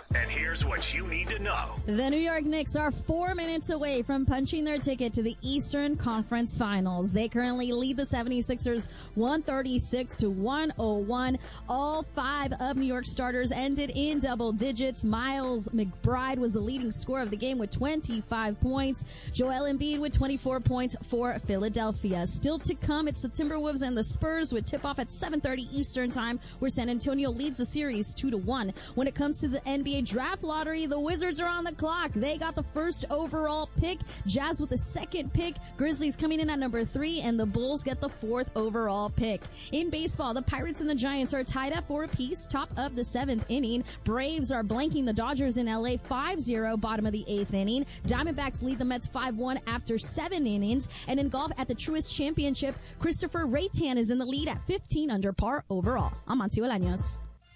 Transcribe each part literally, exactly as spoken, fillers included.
And here's what you need to know. The New York Knicks are four minutes away from punching their ticket to the Eastern Conference Finals. They currently lead the seventy-sixers one thirty-six to one oh one. All five of New York starters ended in double digits. Miles McBride was the leading scorer of the game with twenty-five points. Joel Embiid with twenty-four points for Philadelphia. Still to come, it's the Timberwolves and the Spurs with tip-off at seven thirty Eastern Time, where San Antonio leads the series two to one. When it comes to the N B A draft lottery, the Wizards are on the clock. They got the first overall pick. Jazz with the second pick. Grizzlies coming in at number three, and the Bulls get the fourth overall pick. In baseball, the Pirates and the Giants are tied up four apiece, top of the seventh inning. Braves are blanking the Dodgers in L A five zero, bottom of the eighth inning. Diamondbacks lead the Mets five one after seven innings. And in golf at the Truist Championship, Christopher Raytan is in the lead at fifteen under par overall. I'm Monty Bolaños.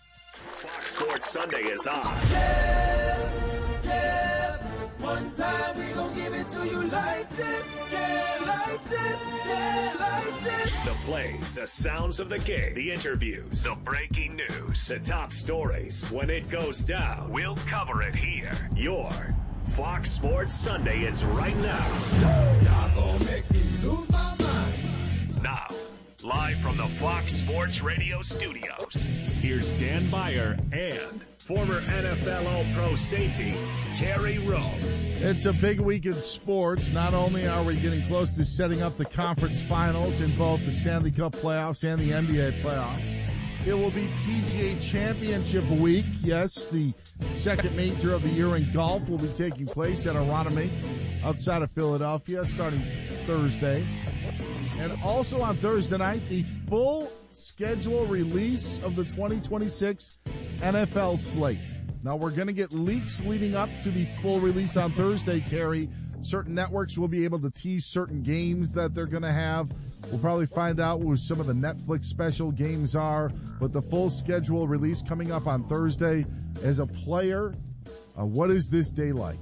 Fox Sports Sunday is on. Yeah, yeah. One time we gon' give it to you like this. Yeah, like this. Yeah, like this. The plays, the sounds of the game, the interviews, the breaking news, the top stories. When it goes down, we'll cover it here. Your Fox Sports Sunday is right now. Y'all gon' make me lose my mind. Now, live from the Fox Sports Radio studios, here's Dan Beyer and former N F L All-Pro safety, Kerry Rhodes. It's a big week in sports. Not only are we getting close to setting up the conference finals in both the Stanley Cup playoffs and the N B A playoffs, it will be P G A Championship week. Yes, the second major of the year in golf will be taking place at Aronimink outside of Philadelphia starting Thursday. And also on Thursday night, the full schedule release of the twenty twenty-six N F L slate. Now, we're going to get leaks leading up to the full release on Thursday, Kerry. Certain networks will be able to tease certain games that they're going to have. We'll probably find out who some of the Netflix special games are. But the full schedule release coming up on Thursday. As a player, uh, what is this day like?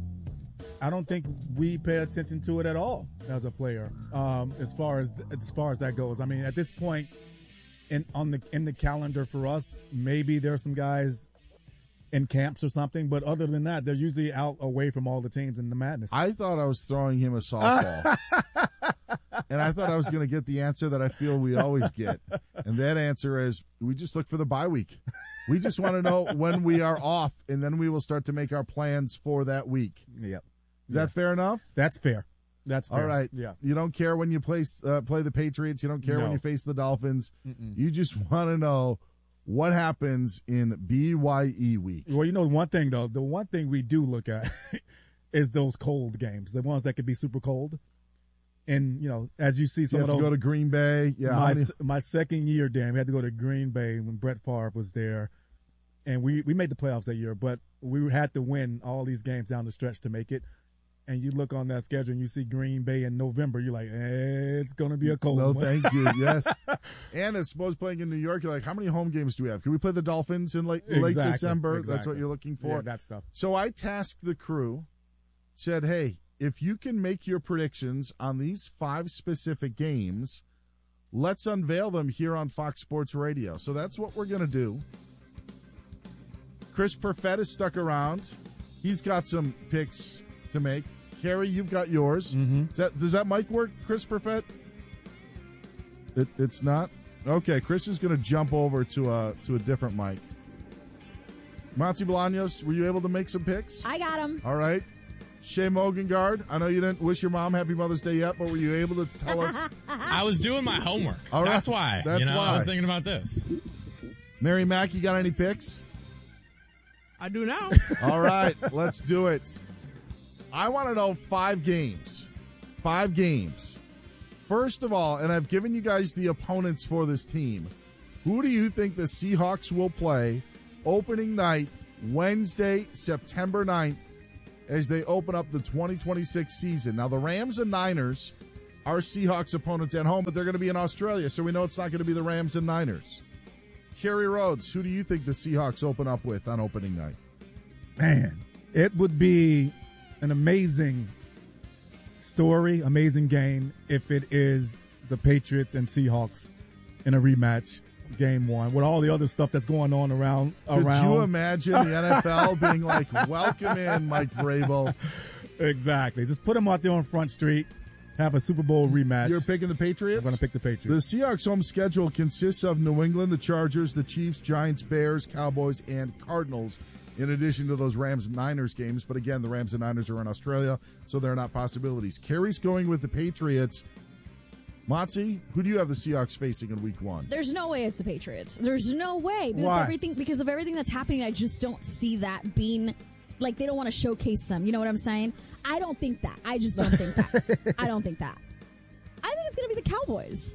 I don't think we pay attention to it at all as a player, um, as far as as far as that goes. I mean, at this point, in on the in the calendar for us, maybe there are some guys in camps or something, but other than that, they're usually out away from all the teams in the madness. I thought I was throwing him a softball, and I thought I was going to get the answer that I feel we always get, and that answer is we just look for the bye week. We just want to know when we are off, and then we will start to make our plans for that week. Yep. Is that fair enough? That's fair. That's fair. All right. Yeah. You don't care when you play uh, play the Patriots. You don't care No. when you face the Dolphins. Mm-mm. You just want to know what happens in B Y E week. Well, you know, one thing, though, the one thing we do look at is those cold games, the ones that could be super cold. And, you know, as you see some You of have those. to go to Green Bay. Yeah. how my, many- my second year, Dan, we had to go to Green Bay when Brett Favre was there. And we, we made the playoffs that year, but we had to win all these games down the stretch to make it. And you look on that schedule and you see Green Bay in November, you're like, eh, it's going to be a cold No, one. thank you. Yes. And as suppose playing in New York, you're like, how many home games do we have? Can we play the Dolphins in late, late Exactly, December? That's exactly. what you're looking for. Yeah, that stuff. So I tasked the crew, said, hey, if you can make your predictions on these five specific games, let's unveil them here on Fox Sports Radio. So that's what we're going to do. Chris Perfett is stuck around. He's got some picks to make. Kerry, you've got yours. Mm-hmm. Does that, does that mic work, Chris Perfett? It, it's not? Okay, Chris is going to jump over to a, to a different mic. Monty Bolaños, were you able to make some picks? I got him. All right. Shay Mogengard, I know you didn't wish your mom Happy Mother's Day yet, but were you able to tell us? I was doing my homework. All right. That's why. That's you know, why. I was thinking about this. Mary Mack, you got any picks? I do now. All right, let's do it. I want to know five games. Five games. First of all, and I've given you guys the opponents for this team. Who do you think the Seahawks will play opening night, Wednesday, September ninth, as they open up the twenty twenty-six season? Now, the Rams and Niners are Seahawks opponents at home, but they're going to be in Australia, so we know it's not going to be the Rams and Niners. Kerry Rhodes, who do you think the Seahawks open up with on opening night? Man, it would be an amazing story, amazing game if it is the Patriots and Seahawks in a rematch game one with all the other stuff that's going on around. Could around. you imagine the N F L being like, welcome in, Mike Vrabel? Exactly. Just put them out there on Front Street, have a Super Bowl rematch. You're picking the Patriots? I'm going to pick the Patriots. The Seahawks home schedule consists of New England, the Chargers, the Chiefs, Giants, Bears, Cowboys, and Cardinals, in addition to those Rams and Niners games. But again, the Rams and Niners are in Australia, so they're not possibilities. Kerry's going with the Patriots. Motzi, who do you have the Seahawks facing in week one? There's no way it's the Patriots. There's no way. Because Why? everything because of everything that's happening, I just don't see that being like they don't want to showcase them. You know what I'm saying? I don't think that. I just don't think that. I don't think that. I think it's going to be the Cowboys.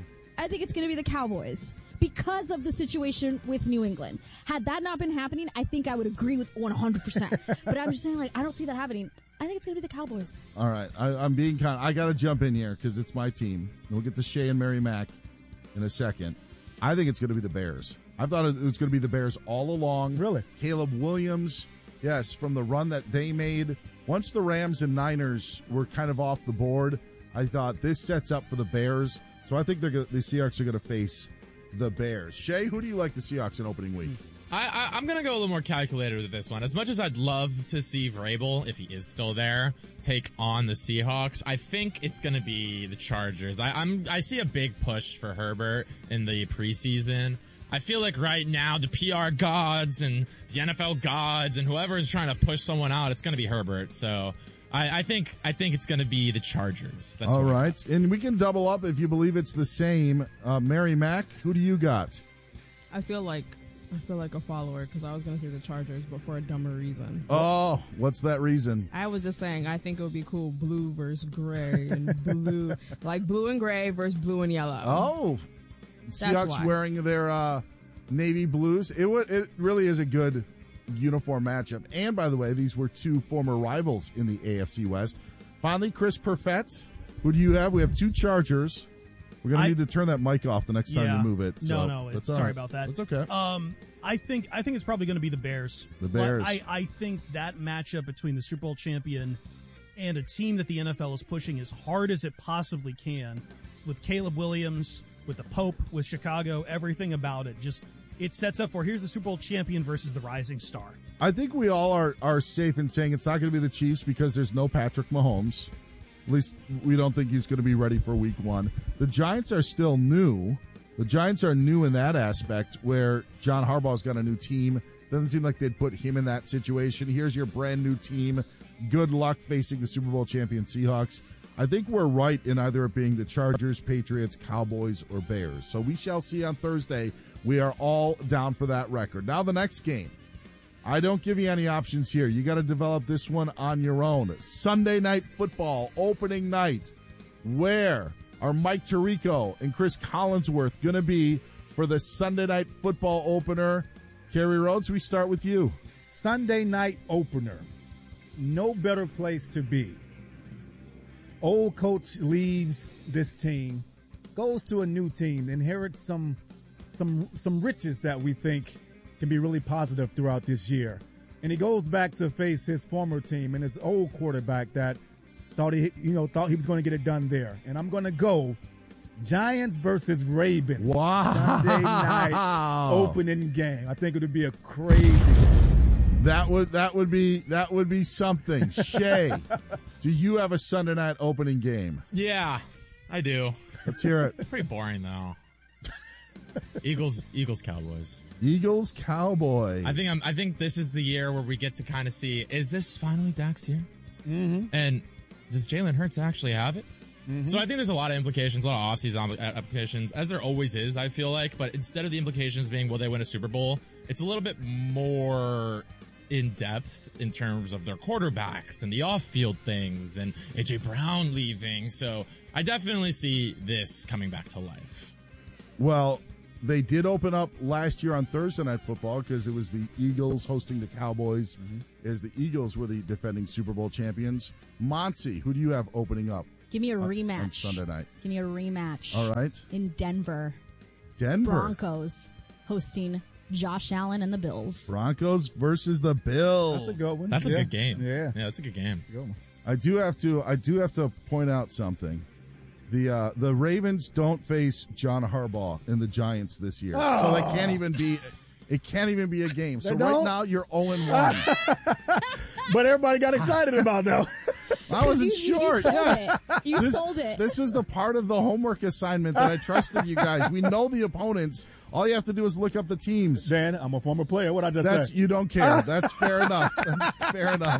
I think it's going to be the Cowboys because of the situation with New England. Had that not been happening, I think I would agree with one hundred percent. But I'm just saying, like, I don't see that happening. I think it's going to be the Cowboys. All right. I, I'm being kind. I got to jump in here because it's my team. We'll get to Shay and Mary Mack in a second. I think it's going to be the Bears. I thought it was going to be the Bears all along. Really? Caleb Williams, yes, from the run that they made. Once the Rams and Niners were kind of off the board, I thought this sets up for the Bears. So I think they're gonna, the Seahawks are going to face the Bears. Shay, who do you like the Seahawks in opening week? I, I, I'm going to go a little more calculated with this one. As much as I'd love to see Vrabel, if he is still there, take on the Seahawks, I think it's going to be the Chargers. I, I'm I see a big push for Herbert in the preseason. I feel like right now the P R gods and the N F L gods and whoever is trying to push someone out, it's going to be Herbert. So I, I think I think it's going to be the Chargers. That's All what right. And we can double up if you believe it's the same. Uh, Mary Mack, who do you got? I feel like I feel like a follower because I was going to say the Chargers, but for a dumber reason. Oh, what's that reason? I was just saying I think it would be cool blue versus gray and blue, like blue and gray versus blue and yellow. Oh, Seahawks why. wearing their uh, navy blues. It w- it really is a good uniform matchup. And by the way, these were two former rivals in the A F C West. Finally, Chris Perfett, who do you have? We have two Chargers. We're going to I- need to turn that mic off the next time Yeah. you move it. No, So no, that's it's, all sorry right. about that. That's okay. Um, I think I think it's probably going to be the Bears. The Bears. But I, I think that matchup between the Super Bowl champion and a team that the N F L is pushing as hard as it possibly can, with Caleb Williams, with the Pope, with Chicago, everything about it, just it sets up for here's the Super Bowl champion versus the rising star. I think we all are, are safe in saying it's not going to be the Chiefs because there's no Patrick Mahomes. At least we don't think he's going to be ready for week one. The Giants are still new. The Giants are new in that aspect where John Harbaugh's got a new team. Doesn't seem like they'd put him in that situation. Here's your brand new team. Good luck facing the Super Bowl champion Seahawks. I think we're right in either it being the Chargers, Patriots, Cowboys, or Bears. So we shall see on Thursday. We are all down for that record. Now the next game. I don't give you any options here. You got to develop this one on your own. Sunday Night Football, opening night. Where are Mike Tirico and Chris Collinsworth going to be for the Sunday Night Football opener? Kerry Rhodes, we start with you. Sunday night opener. No better place to be. Old coach leaves this team, goes to a new team, inherits some some some riches that we think can be really positive throughout this year. And he goes back to face his former team and his old quarterback that thought he you know thought he was going to get it done there. And I'm going to go Giants versus Ravens. Wow. Sunday night opening game. I think it would be a crazy game. That would that would be that would be something. Shay, do you have a Sunday night opening game? Yeah, I do. Let's hear it. Pretty boring though. Eagles, Eagles, Cowboys. Eagles, Cowboys. I think I'm. I think this is the year where we get to kind of see: is this finally Dak's year? Mm-hmm. And does Jalen Hurts actually have it? Mm-hmm. So I think there's a lot of implications, a lot of offseason applications, as there always is. I feel like, but instead of the implications being will they win a Super Bowl, it's a little bit more in depth in terms of their quarterbacks and the off-field things and A J Brown leaving. So I definitely see this coming back to life. Well, they did open up last year on Thursday Night Football because it was the Eagles hosting the Cowboys, mm-hmm. as the Eagles were the defending Super Bowl champions. Monty, who do you have opening up? Give me a on, rematch. on Sunday night. Give me a rematch. All right. In Denver. Denver. Broncos hosting Josh Allen and the Bills. Broncos versus the Bills. That's a good one. That's yeah. a good game. Yeah. Yeah, that's a good game. Good one. I do have to I do have to point out something. The uh, the Ravens don't face John Harbaugh and the Giants this year, oh. so they can't even be. It can't even be a game. So they right don't? now you're oh and one. But everybody got excited about that. I wasn't you, sure. You sold yes, it. You this, sold it. This was the part of the homework assignment that I trusted you guys. We know the opponents. All you have to do is look up the teams. Dan, I'm a former player. What I just That's said. you don't care. That's fair enough. That's fair enough.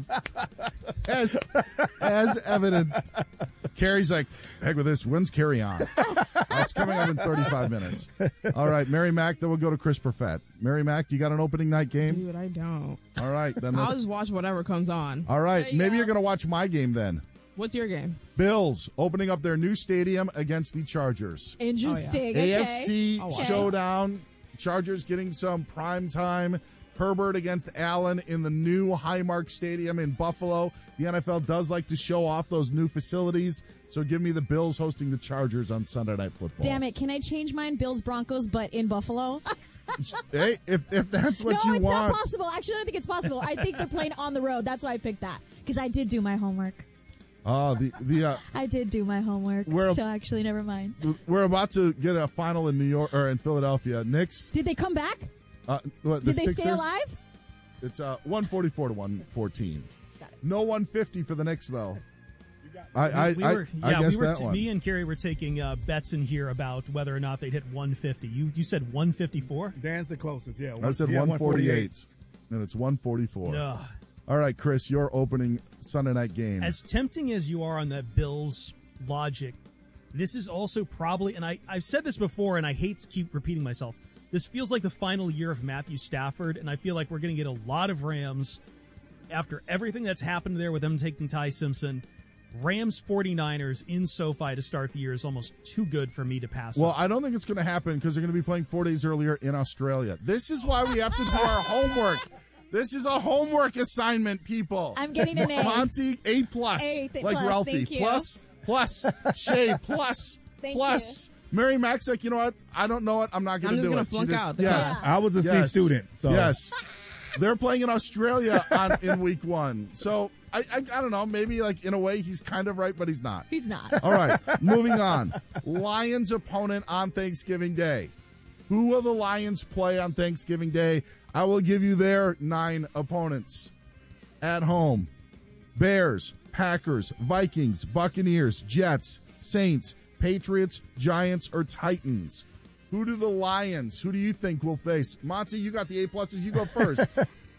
As as evidenced. Carrie's like, heck with this. When's Carrie on? That's coming up in thirty-five minutes. All right, Mary Mack. Then we'll go to Chris Perfett. Mary Mack, you got an opening night game? Dude, I don't. All right, then. I'll just watch whatever comes on. All right, you maybe go. you're going to watch my game then. What's your game? Bills opening up their new stadium against the Chargers. Interesting. Oh, okay. A F C Oh, wow. showdown. Chargers getting some prime time. Herbert against Allen in the new Highmark Stadium in Buffalo. The N F L does like to show off those new facilities, so give me the Bills hosting the Chargers on Sunday Night Football. Damn it! Can I change mine? Bills Broncos, but in Buffalo. Hey, if if that's what no, you it's want, not possible. Actually, I don't think it's possible. I think they're playing on the road. That's why I picked that because I did do my homework. Oh, the the uh, I did do my homework. We're- So actually, never mind. we're about to get a final in New York or in Philadelphia. Knicks. Did they come back? Uh, what, the Did they Sixers? stay alive? It's uh one forty-four to one fourteen. No one fifty for the Knicks though. I I, we I, were, I yeah, guess we were. that T- one. me and Kerry were taking uh, bets in here about whether or not they'd hit one fifty. You you said one fifty-four. Dan's the closest. Yeah, I said yeah, one forty-eight, and it's one forty-four. No. All right, Chris, your opening Sunday night game. As tempting as you are on that Bills logic, this is also probably, and I, I've said this before, and I hate to keep repeating myself. This feels like the final year of Matthew Stafford, and I feel like we're going to get a lot of Rams after everything that's happened there with them taking Ty Simpson. Rams 49ers in SoFi to start the year is almost too good for me to pass Well, up. I don't think it's going to happen because they're going to be playing four days earlier in Australia. This is why we have to do our homework. This is a homework assignment, people. I'm getting an A. Monty, A plus. A, th- like plus, Ralphie. thank you. Plus, plus. Shay, plus, Thank plus. Mary Mac's like, you know what? I don't know it. I'm not going I'm to just do gonna it. She flunk did- out the yes. class. I was a C Yes. student. So Yes. They're playing in Australia on, in week one. So, I, I, I don't know. Maybe, like, in a way, he's kind of right, but he's not. He's not. All right, moving on. Lions opponent on Thanksgiving Day. Who will the Lions play on Thanksgiving Day? I will give you their nine opponents. At home, Bears, Packers, Vikings, Buccaneers, Jets, Saints, Patriots, Giants, or Titans. Who do the Lions, who do you think will face? Monty, you got the A pluses. You go first.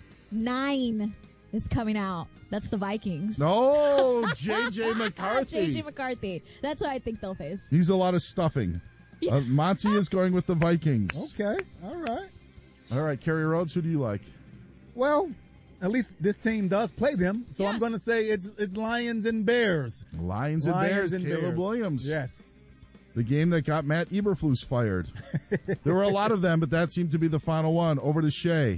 Nine is coming out. That's the Vikings. No, J J McCarthy. J J McCarthy. That's what I think they'll face. He's a lot of stuffing. Uh, Monty is going with the Vikings. Okay, all right. All right, Kerry Rhodes, who do you like? Well, at least this team does play them, so Yeah. I'm going to say it's it's Lions and Bears. Lions and Lions Bears, and Caleb Bears. Williams. Yes. The game that got Matt Eberflus fired. There were a lot of them, but that seemed to be the final one. Over to Shay.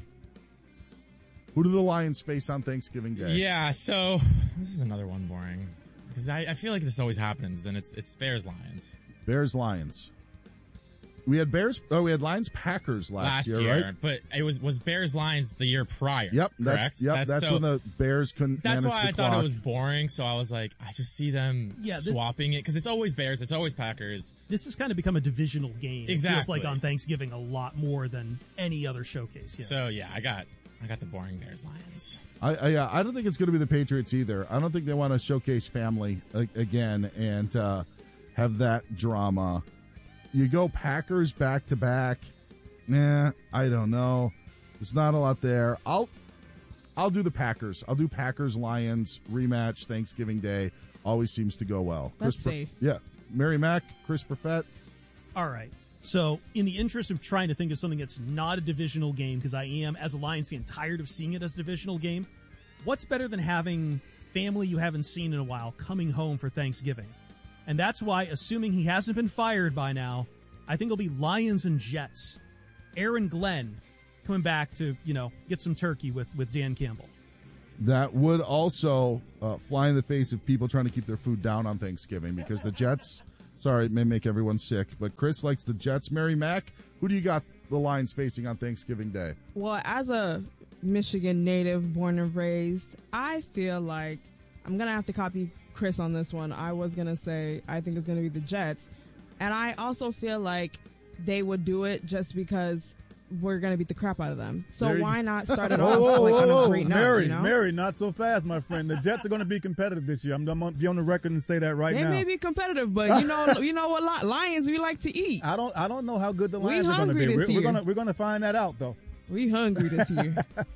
Who do the Lions face on Thanksgiving Day? Yeah, so this is another one boring because I, I feel like this always happens, and it's it's Bears Lions Bears Lions. We had Bears. Oh, we had Lions Packers last, last year, year, right? but it was was Bears Lions the year prior. Yep, correct? that's yep. That's, so, when the Bears couldn't. That's manage why the I thought clock. it was boring. So I was like, I just see them Yeah, this- swapping it because it's always Bears, it's always Packers. This has kind of become a divisional game. It feels Exactly. like on Thanksgiving a lot more than any other showcase. Yeah. So yeah, I got I got the boring Bears Lions. I, I, yeah, I don't think it's going to be the Patriots either. I don't think they want to showcase family a- again and uh, have that drama. You go Packers back to back. Nah, I don't know. There's not a lot there. I'll I'll do the Packers. I'll do Packers Lions rematch Thanksgiving Day. Always seems to go well. That's Chris Per- safe. Yeah, Mary Mack, Chris Perfett. All right. So, in the interest of trying to think of something that's not a divisional game, because I am, as a Lions fan, tired of seeing it as a divisional game, what's better than having family you haven't seen in a while coming home for Thanksgiving? And that's why, assuming he hasn't been fired by now, I think it'll be Lions and Jets. Aaron Glenn coming back to, you know, get some turkey with, with Dan Campbell. That would also uh, fly in the face of people trying to keep their food down on Thanksgiving because the Jets, sorry, it may make everyone sick, but Chris likes the Jets. Mary Mack, who do you got the Lions facing on Thanksgiving Day? Well, as a Michigan native, born and raised, I feel like I'm going to have to copy Chris on this one. I was going to say I think it's going to be the Jets. And I also feel like they would do it just because we're going to beat the crap out of them. So There you- why not start it Whoa, off whoa, like on whoa, a great note, Mary, you know? Mary, not so fast, my friend. The Jets are going to be competitive this year. I'm, I'm going to be on the record and say that right They now. may be competitive, but you know, you know what? Li- Lions, we like to eat. I don't, I don't know how good the We Lions are going to hungry be. this We're, we're year. going to, we're going to find that out, though. We hungry this year.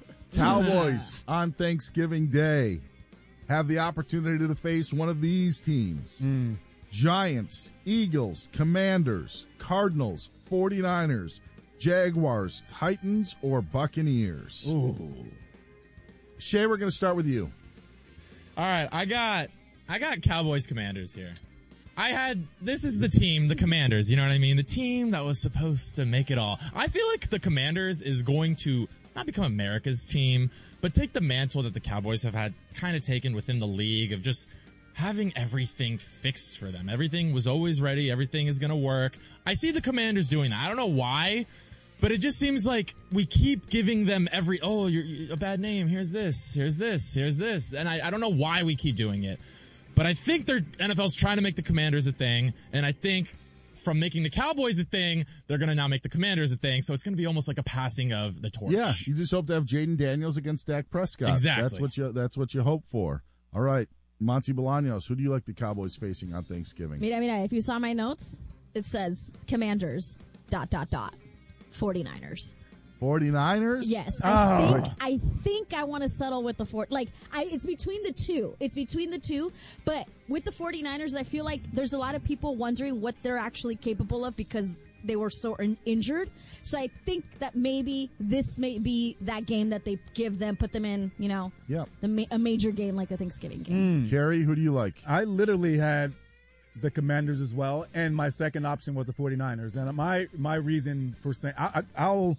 Cowboys on Thanksgiving Day have the opportunity to face one of these teams. Mm. Giants, Eagles, Commanders, Cardinals, forty-niners, Jaguars, Titans, or Buccaneers. Ooh. Shay, we're going to start with you. All right, I got I got Cowboys Commanders here. I had this is the team, the Commanders, you know what I mean? The team that was supposed to make it all. I feel like the Commanders is going to not become America's team, but take the mantle that the Cowboys have had kind of taken within the league of just having everything fixed for them. Everything was always ready, everything is going to work. I see the Commanders doing that. I don't know why, but it just seems like we keep giving them every, oh, you're, you're a bad name. Here's this, here's this, here's this. And I, I don't know why we keep doing it. But I think their N F L's trying to make the Commanders a thing. And I think from making the Cowboys a thing, they're going to now make the Commanders a thing. So it's going to be almost like a passing of the torch. Yeah, you just hope to have Jaden Daniels against Dak Prescott. Exactly. That's what you, that's what you hope for. All right, Monty Bolaños, who do you like the Cowboys facing on Thanksgiving? Mira, mira, if you saw my notes, it says Commanders, dot, dot, dot, forty-niners. forty-niners? Yes, Oh. I think I think I want to settle with the four. Like, I, it's between the two. It's between the two. But with the forty-niners, I feel like there's a lot of people wondering what they're actually capable of because they were so in- injured. So I think that maybe this may be that game that they give them, put them in, you know, Yep. the ma- a major game like a Thanksgiving game. Carrie, who do you like? I literally had the Commanders as well, and my second option was the forty-niners. And my my reason for saying I, I, I'll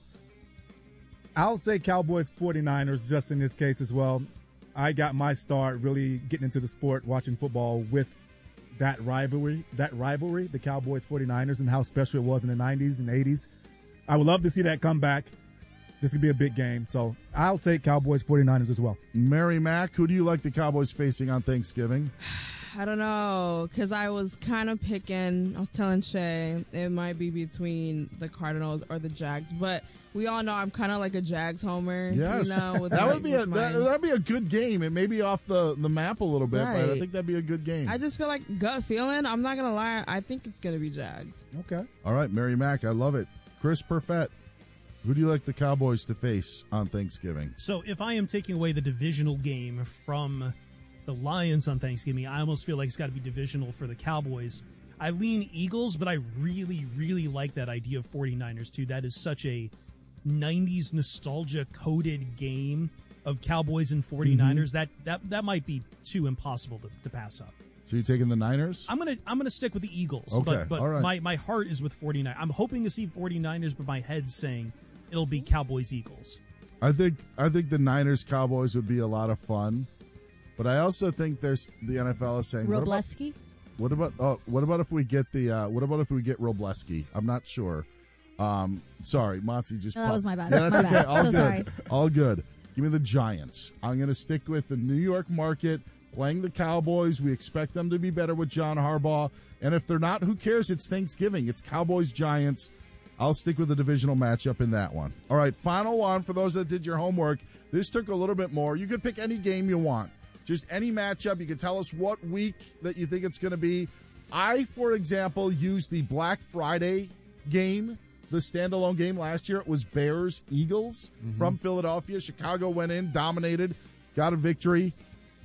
I'll say Cowboys forty-niners just in this case as well. I got my start really getting into the sport, watching football with that rivalry, that rivalry, the Cowboys forty-niners, and how special it was in the nineties and eighties. I would love to see that come back. This could be a big game. So I'll take Cowboys forty-niners as well. Mary Mack, who do you like the Cowboys facing on Thanksgiving? I don't know, because I was kind of picking, I was telling Shay, it might be between the Cardinals or the Jags, but we all know I'm kind of like a Jags homer. Yes, You know, with that my- would be a with my- that, that'd be a good game. It may be off the, the map a little bit, but I Right. think that'd be a good game. I just feel like gut feeling, I'm not going to lie, I think it's going to be Jags. Okay. All right, Mary Mack, I love it. Chris Perfett, who do you like the Cowboys to face on Thanksgiving? So if I am taking away the divisional game from the Lions on Thanksgiving, I almost feel like it's got to be divisional for the Cowboys. I lean Eagles, but I really, really like that idea of forty-niners too. That is such a nineties nostalgia-coded game of Cowboys and forty-niners. Mm-hmm. That that that might be too impossible to, to pass up. So you taking the Niners? I'm gonna I'm gonna stick with the Eagles. Okay, But, but all right. my, my heart is with forty-nine. I'm hoping to see forty-niners, but my head's saying it'll be Cowboys Eagles. I think I think the Niners Cowboys would be a lot of fun, but I also think there's the N F L is saying what about, Robleski? what about oh what about if we get the uh, what about if we get Robleski? I'm not sure. Um, sorry, Monty just No, that popped- was my bad. Yeah, that's My okay. bad. All So good. sorry. All good. Give me the Giants. I'm going to stick with the New York market. Playing the Cowboys, we expect them to be better with John Harbaugh. And if they're not, who cares? It's Thanksgiving. It's Cowboys Giants. I'll stick with the divisional matchup in that one. All right, final one for those that did your homework. This took a little bit more. You could pick any game you want, just any matchup. You can tell us what week that you think it's going to be. I, for example, used the Black Friday game, the standalone game last year. It was Bears Eagles from Philadelphia. Chicago went in, dominated, got a victory.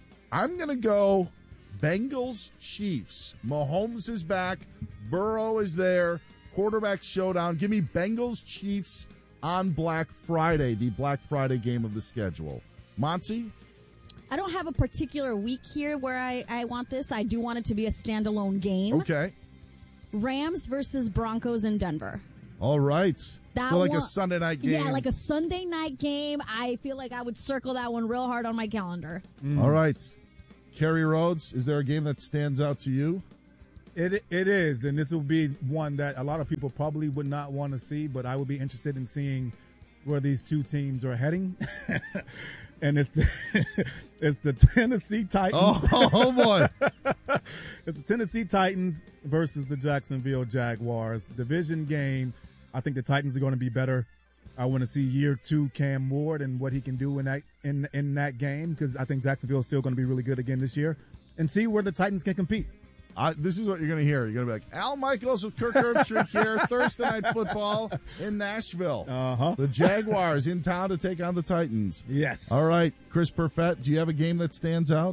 I'm going to go Bengals Chiefs. Mahomes is back. Burrow is there. Quarterback showdown. Give me Bengals Chiefs on Black Friday, the Black Friday game of the schedule. Monty? I don't have a particular week here where I, I want this. I do want it to be a standalone game. Okay. Rams versus Broncos in Denver. All right. That so like one- a Sunday night game. Yeah, like a Sunday night game. I feel like I would circle that one real hard on my calendar. All right. Kerry Rhodes, is there a game that stands out to you? It it is, and this will be one that a lot of people probably would not want to see, but I would be interested in seeing where these two teams are heading. and it's the, it's the Tennessee Titans. Oh, oh boy. It's the Tennessee Titans versus the Jacksonville Jaguars. Division game. I think the Titans are going to be better. I want to see year two Cam Ward and what he can do in that in in that game, because I think Jacksonville is still going to be really good again this year, and see where the Titans can compete. Uh, this is what you're going to hear. You're going to be like, Al Michaels with Kirk Herbstreit here, Thursday Night Football in Nashville. Uh-huh. The Jaguars in town to take on the Titans. Yes. All right, Chris Perfett, do you have a game that stands out?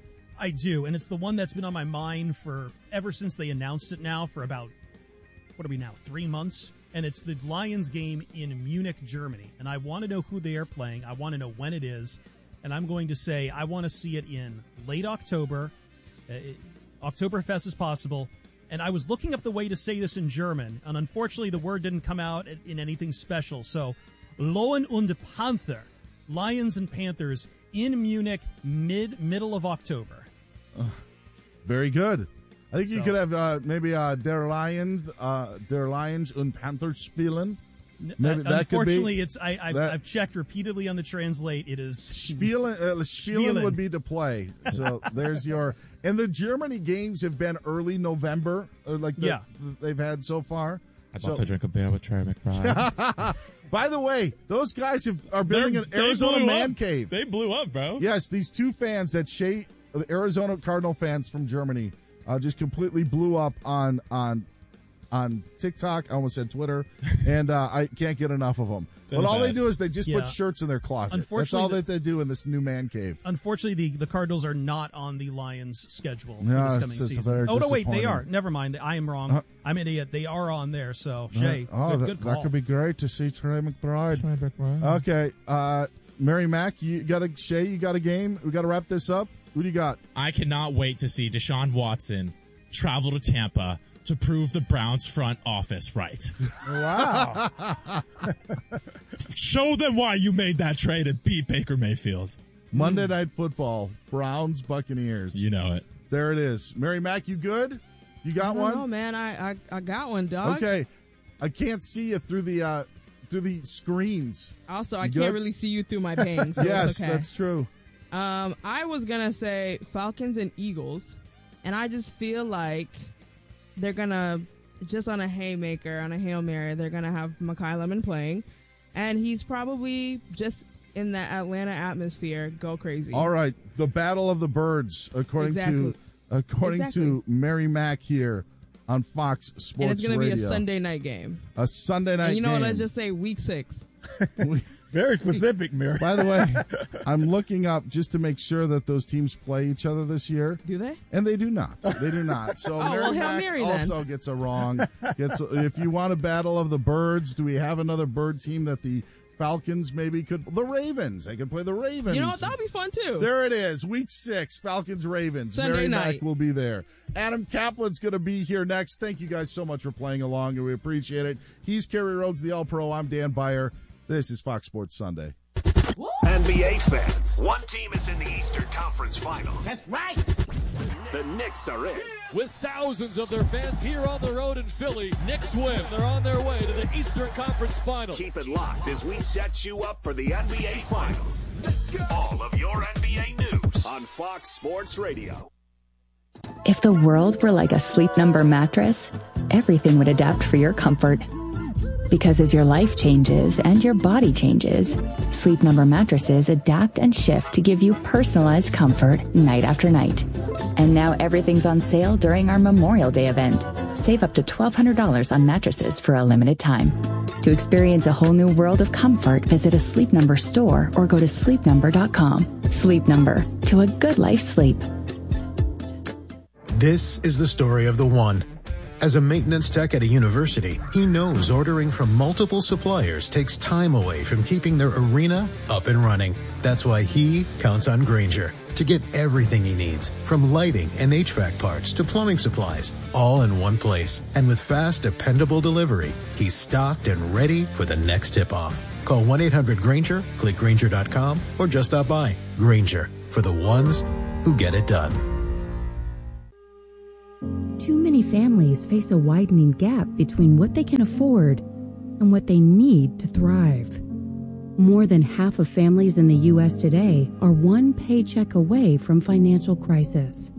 I do, and it's the one that's been on my mind for ever since they announced it now for about, what are we now, three months? And it's the Lions game in Munich, Germany. And I want to know who they are playing. I want to know when it is. And I'm going to say I want to see it in late October. Uh, it, Oktoberfest is possible. And I was looking up the way to say this in German, and unfortunately the word didn't come out in anything special. So, Löwen und Panther, Lions and Panthers in Munich, mid middle of October. Uh, very good. I think you So- could have uh, maybe uh, Der Lions, uh, Der Lions und Panthers spielen. Maybe Uh, that could be. unfortunately, it's I, I've, that- I've checked repeatedly on the translate. It is Spielen, uh, Spielen Spielen. would be to play. So there's your. And the Germany games have been early November, uh, like the, Yeah. the- they've had so far. I'd So- love to drink a beer with Trey McBride. By the way, those guys have, are building They're- an they Arizona blew man up. cave. They blew up, bro. Yes, these two fans that Shea, the Arizona Cardinal fans from Germany, uh, just completely blew up on on on TikTok. I almost said Twitter, and uh, I can't get enough of them. They're But the all they best. do is they just Yeah. put shirts in their closet. That's Unfortunately, all the- that they do in this new man cave. Unfortunately, the, the Cardinals are not on the Lions' schedule for Yeah, this it's- coming it's season. very Oh, no, wait, they disappointing. are. Never mind. I am wrong. Uh, I'm an idiot. They are on there, so, Shay, oh, good, that, good that call. could be great to see Trey McBride. Trey McBride. Okay, uh, Mary Mack, you got a Shay, you got a game. We got to wrap this up. Who do you got? I cannot wait to see Deshaun Watson travel to Tampa to prove the Browns front office right. Wow. Show them why you made that trade and beat Baker Mayfield. Monday Night Football, Browns Buccaneers. You know it. There it is. Mary Mack, you good? You got one? No, man, I, I I got one, dog. Okay, I can't see you through the uh, through the screens. Also, I You can't good? really see you through my bangs. So yes, it's okay. that's true. Um, I was gonna say Falcons and Eagles, and I just feel like they're gonna just on a haymaker, on a Hail Mary, they're gonna have Mekhi Lemon playing, and he's probably just in the Atlanta atmosphere, go crazy. All right, the Battle of the Birds, according Exactly. to according Exactly. to Mary Mack here on Fox Sports and it's gonna Radio. be a Sunday night game. A Sunday night And you know game. what? Let's just say week six. We- Very specific, Mary. By the way, I'm looking up just to make sure that those teams play each other this year. Do they? And they do not. They do not. So Oh, Mary well, Hail Mack Mary then. also gets a wrong. Gets a, if you want a battle of the birds, do we have another bird team that the Falcons maybe could? The Ravens. They could play the Ravens. You know what? That'll be fun too. There it is. Week six, Falcons Ravens. Sunday Mary night. Mack will be there. Adam Kaplan's going to be here next. Thank you guys so much for playing along, and we appreciate it. He's Kerry Rhodes, the All Pro. I'm Dan Byer. This is Fox Sports Sunday. N B A fans, one team is in the Eastern Conference Finals. That's right. The Knicks are in. With thousands of their fans here on the road in Philly, Knicks win. They're on their way to the Eastern Conference Finals. Keep it locked as we set you up for the N B A Finals. All of your N B A news on Fox Sports Radio. If the world were like a Sleep Number mattress, everything would adapt for your comfort. Because as your life changes and your body changes, Sleep Number mattresses adapt and shift to give you personalized comfort night after night. And now everything's on sale during our Memorial Day event. Save up to twelve hundred dollars on mattresses for a limited time. To experience a whole new world of comfort, visit a Sleep Number store or go to sleep number dot com. Sleep Number, to a good life sleep. This is the story of the one. As a maintenance tech at a university, he knows ordering from multiple suppliers takes time away from keeping their arena up and running. That's why he counts on Grainger to get everything he needs, from lighting and H V A C parts to plumbing supplies, all in one place. And with fast, dependable delivery, he's stocked and ready for the next tip-off. Call one eight hundred Grainger, click Grainger dot com, or just stop by. Grainger, for the ones who get it done. Too many families face a widening gap between what they can afford and what they need to thrive. More than half of families in the U S today are one paycheck away from financial crisis.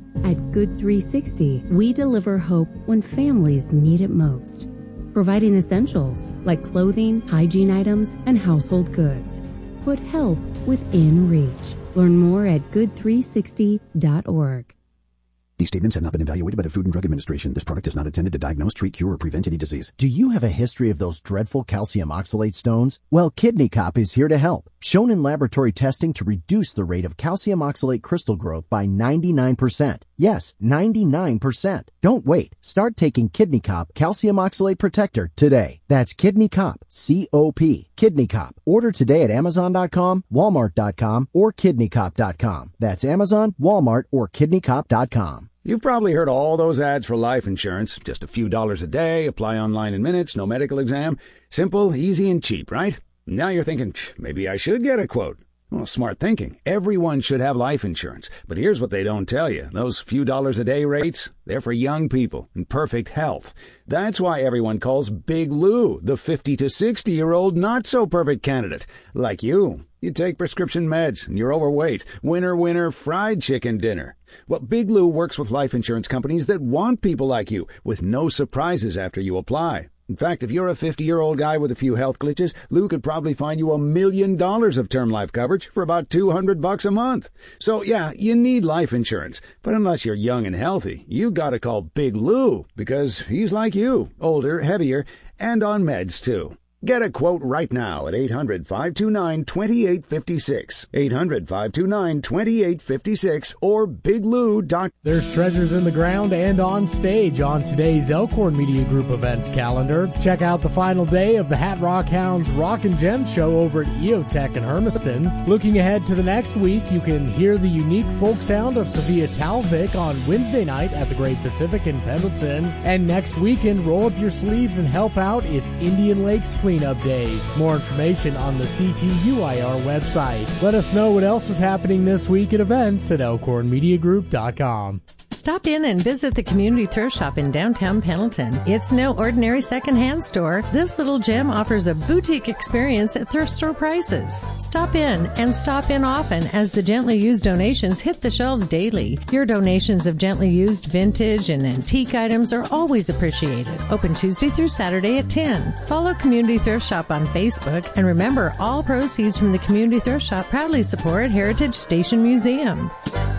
At Good three sixty, we deliver hope when families need it most, providing essentials like clothing, hygiene items, and household goods. Put help within reach. Learn more at good three sixty dot org. These statements have not been evaluated by the Food and Drug Administration. This product is not intended to diagnose, treat, cure, or prevent any disease. Do you have a history of those dreadful calcium oxalate stones? Well, Kidney Cop is here to help. Shown in laboratory testing to reduce the rate of calcium oxalate crystal growth by ninety-nine percent. Yes, ninety-nine percent. Don't wait. Start taking Kidney Cop Calcium Oxalate Protector today. That's Kidney Cop, C O P. Kidney Cop. Order today at amazon dot com, walmart dot com, or kidney cop dot com. That's Amazon, Walmart, or kidney cop dot com. You've probably heard all those ads for life insurance. Just a few dollars a day, apply online in minutes, no medical exam. Simple, easy, and cheap, right? Now you're thinking, maybe I should get a quote. Well, smart thinking. Everyone should have life insurance. But here's what they don't tell you. Those few dollars a day rates, they're for young people in perfect health. That's why everyone calls Big Lou the fifty to sixty-year-old not-so-perfect candidate. Like you. You take prescription meds, and you're overweight. Winner, winner, fried chicken dinner. Well, Big Lou works with life insurance companies that want people like you, with no surprises after you apply. In fact, if you're a fifty-year-old guy with a few health glitches, Lou could probably find you a million dollars of term life coverage for about two hundred bucks a month. So, yeah, you need life insurance. But unless you're young and healthy, you gotta call Big Lou, because he's like you, older, heavier, and on meds, too. Get a quote right now at eight hundred, five two nine, two eight five six, eight hundred, five two nine, two eight five six, or big lou dot com. There's treasures in the ground and on stage on today's Elkhorn Media Group events calendar. Check out the final day of the Hat Rock Hounds Rock and Gems show over at E O Tech in Hermiston. Looking ahead to the next week, you can hear the unique folk sound of Sophia Talvik on Wednesday night at the Great Pacific in Pendleton. And next weekend, roll up your sleeves and help out. It's Indian Lakes Cleanup Days. More information on the C T U I R website. Let us know what else is happening this week at events at elkhorn media group dot com. Stop in and visit the Community Thrift Shop in downtown Pendleton. It's no ordinary secondhand store. This little gem offers a boutique experience at thrift store prices. Stop in and stop in often as the gently used donations hit the shelves daily. Your donations of gently used vintage and antique items are always appreciated. Open Tuesday through Saturday at ten. Follow Community Thrift Shop on Facebook, and remember, all proceeds from the Community Thrift Shop proudly support Heritage Station Museum.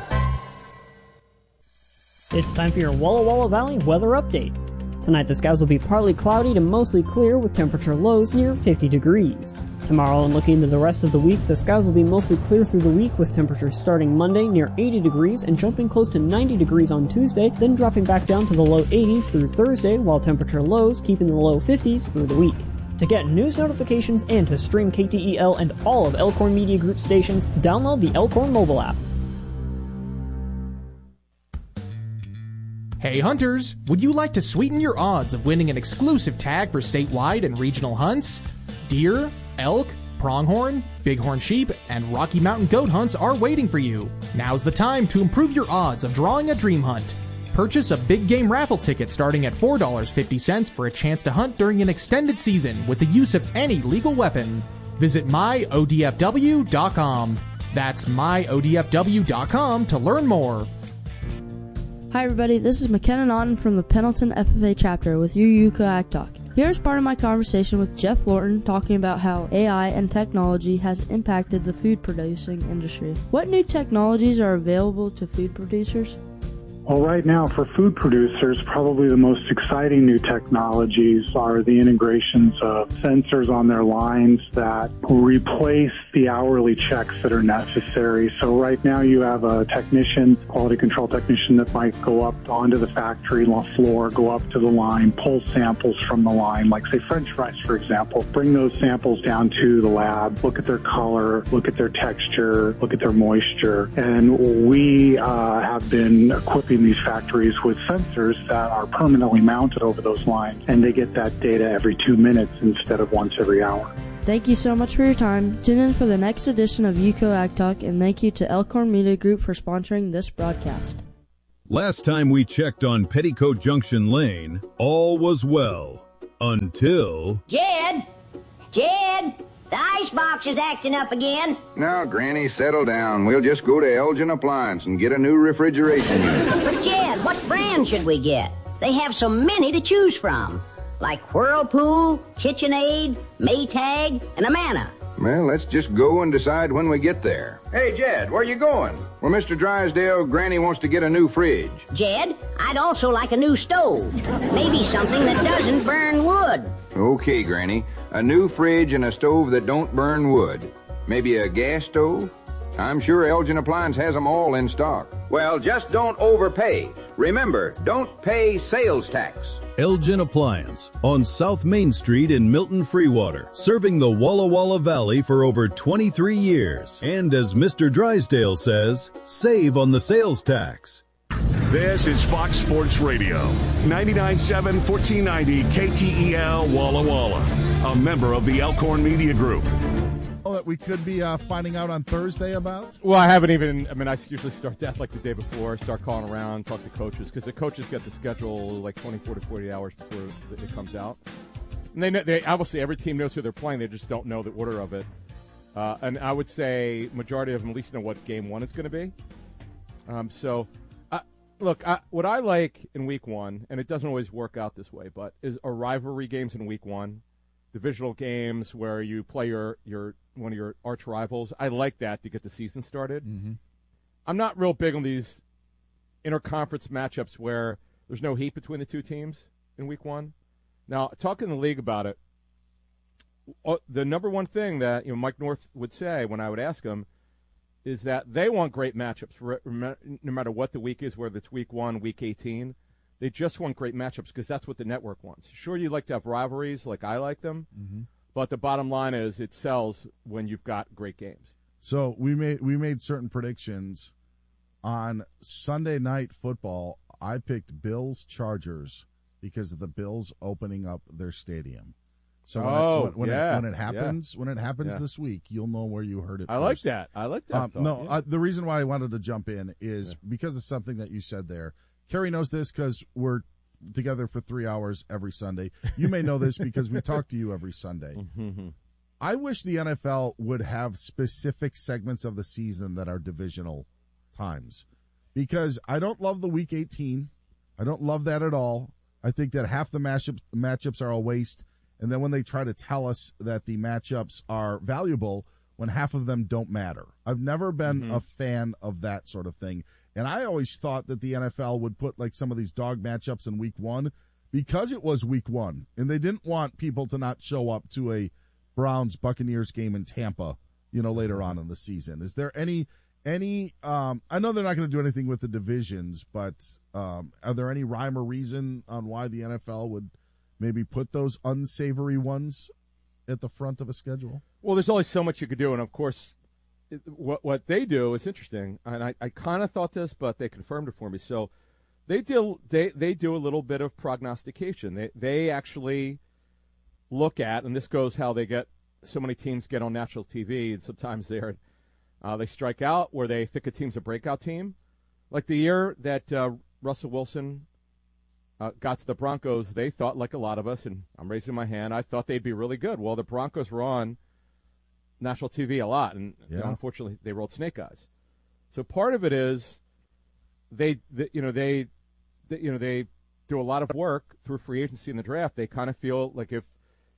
It's time for your Walla Walla Valley weather update. Tonight the skies will be partly cloudy to mostly clear with temperature lows near fifty degrees. Tomorrow and looking into the rest of the week, the skies will be mostly clear through the week with temperatures starting Monday near eighty degrees and jumping close to ninety degrees on Tuesday, then dropping back down to the low eighties through Thursday, while temperature lows keep in the low fifties through the week. To get news notifications and to stream K T E L and all of Elkhorn Media Group stations, download the Elkhorn mobile app. Hey hunters, would you like to sweeten your odds of winning an exclusive tag for statewide and regional hunts? Deer, elk, pronghorn, bighorn sheep, and Rocky Mountain goat hunts are waiting for you. Now's the time to improve your odds of drawing a dream hunt. Purchase a big game raffle ticket starting at four dollars and fifty cents for a chance to hunt during an extended season with the use of any legal weapon. Visit my O D F W dot com. That's my O D F W dot com to learn more. Hi everybody, this is McKenna Naughton from the Pendleton F F A chapter with your U C O A C Talk. Here's part of my conversation with Jeff Lorton talking about how A I and technology has impacted the food producing industry. What new technologies are available to food producers? Well, right now, for food producers, probably the most exciting new technologies are the integrations of sensors on their lines that replace the hourly checks that are necessary. So right now you have a technician, quality control technician, that might go up onto the factory floor, go up to the line, pull samples from the line, like say French fries, for example, bring those samples down to the lab, look at their color, look at their texture, look at their moisture. And we uh, have been equipping these factories with sensors that are permanently mounted over those lines, and they get that data every two minutes instead of once every hour. Thank you so much for your time. Tune in for the next edition of U C O A C Talk, and thank you to Elkhorn Media Group for sponsoring this broadcast. Last time we checked on Petticoat Junction Lane, all was well. Until... Jed! Jed! The icebox is acting up again. Now, Granny, settle down. We'll just go to Elgin Appliance and get a new refrigeration unit. But, Jed, what brand should we get? They have so many to choose from. Like Whirlpool, KitchenAid, Maytag, and Amana. Well, let's just go and decide when we get there. Hey, Jed, where you going? Well, Mister Drysdale, Granny wants to get a new fridge. Jed, I'd also like a new stove. Maybe something that doesn't burn wood. Okay, Granny. A new fridge and a stove that don't burn wood. Maybe a gas stove? I'm sure Elgin Appliance has them all in stock. Well, just don't overpay. Remember, don't pay sales tax. Elgin Appliance on South Main Street in Milton Freewater, serving the Walla Walla Valley for over twenty-three years. And as Mister Drysdale says, save on the sales tax. This is Fox Sports Radio, ninety-nine point seven, fourteen ninety K T E L Walla Walla, a member of the Elkhorn Media Group. Oh, that we could be uh, finding out on Thursday about? Well, I haven't even, I mean, I usually start that like the day before, start calling around, talk to coaches, because the coaches get the schedule like twenty-four to forty hours before it comes out. And they, know, they obviously, every team knows who they're playing, they just don't know the order of it. Uh, and I would say majority of them at least know what game one is going to be. Um, so, I, look, I, what I like in week one, and it doesn't always work out this way, but is are rivalry games in week one, divisional games where you play your, your one of your arch rivals. I like that to get the season started. Mm-hmm. I'm not real big on these interconference matchups where there's no heat between the two teams in week one. Now, talking to the league about it, the number one thing that you know Mike North would say when I would ask him is that they want great matchups, no matter what the week is, whether it's week one, week eighteen. They just want great matchups because that's what the network wants. Sure, you like to have rivalries like I like them, mm-hmm. but the bottom line is it sells when you've got great games. So we made we made certain predictions on Sunday Night Football. I picked Bills Chargers because of the Bills opening up their stadium. So when, oh, it, when, when, yeah, it, when it happens, yeah. when it happens yeah. this week, you'll know where you heard it. I first. like that. I like that. Um, thought, no, yeah. uh, the reason why I wanted to jump in is yeah. because of something that you said there. Kerry knows this because we're together for three hours every Sunday. You may know this because we talk to you every Sunday. Mm-hmm. I wish the N F L would have specific segments of the season that are divisional times because I don't love the week eighteen. I don't love that at all. I think that half the matchups, matchups are a waste. And then when they try to tell us that the matchups are valuable, when half of them don't matter. I've never been mm-hmm. a fan of that sort of thing. And I always thought that the N F L would put like some of these dog matchups in week one because it was week one. And they didn't want people to not show up to a Browns Buccaneers game in Tampa, you know, later on in the season. Is there any, any, um, I know they're not going to do anything with the divisions, but um, are there any rhyme or reason on why the N F L would maybe put those unsavory ones at the front of a schedule? Well, there's only so much you could do. And of course, it, what, what they do is interesting. And I, I kind of thought this, but they confirmed it for me. So they do, they, they do a little bit of prognostication. They, they actually look at, and this goes how they get so many teams get on national T V, and sometimes they're, uh, they strike out where they think a team's a breakout team. Like the year that uh, Russell Wilson uh, got to the Broncos, they thought, like a lot of us, and I'm raising my hand, I thought they'd be really good. Well, the Broncos were on national T V a lot, and yeah. you know, unfortunately they rolled snake eyes. So part of it is they, they you know, they, they, you know, they do a lot of work through free agency in the draft. They kind of feel like if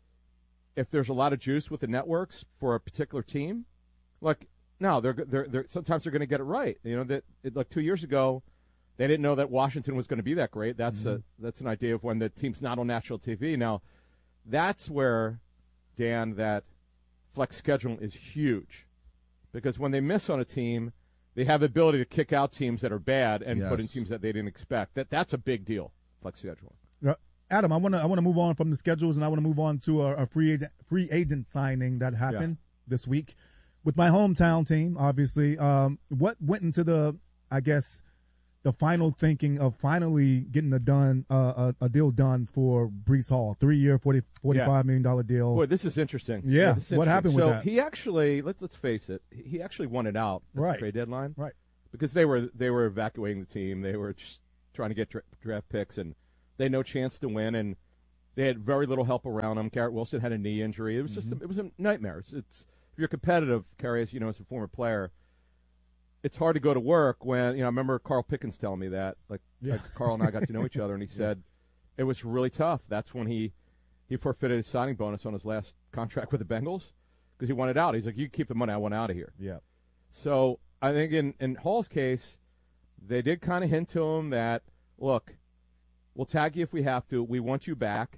if there's a lot of juice with the networks for a particular team, like no, they're they're, they're sometimes they're going to get it right. You know that it, like two years ago, they didn't know that Washington was going to be that great. That's mm-hmm. a that's an idea of when the team's not on national T V. Now, that's where, Dan, that flex scheduling is huge, because when they miss on a team, they have the ability to kick out teams that are bad and yes. put in teams that they didn't expect. That that's a big deal. Flex scheduling. Uh, Adam, I want to I want to move on from the schedules, and I want to move on to a, a free agent free agent signing that happened yeah. this week with my hometown team. Obviously, um, what went into the I guess the final thinking of finally getting a done uh, a, a deal done for Breece Hall, three year, forty forty-five yeah. million dollar deal. Boy, this is interesting. Yeah, yeah this is interesting. What happened so with that? He actually let's let's face it, he actually won it out at right. the trade deadline, right? Because they were they were evacuating the team, they were just trying to get dra- draft picks, and they had no chance to win. And They had very little help around him. Garrett Wilson had a knee injury. It was just, Mhm. a, it was a nightmare. It's, it's if you're competitive, Kerry, as you know, as a former player, it's hard to go to work when, you know, I remember Carl Pickens telling me that, like, Yeah. like Carl and I got to know each other, and he said it was really tough. That's when he, he forfeited his signing bonus on his last contract with the Bengals because he wanted out. He's like, you keep the money, I want out of here. Yeah. So I think in, in Hall's case, they did kind of hint to him that, look, we'll tag you if we have to. We want you back.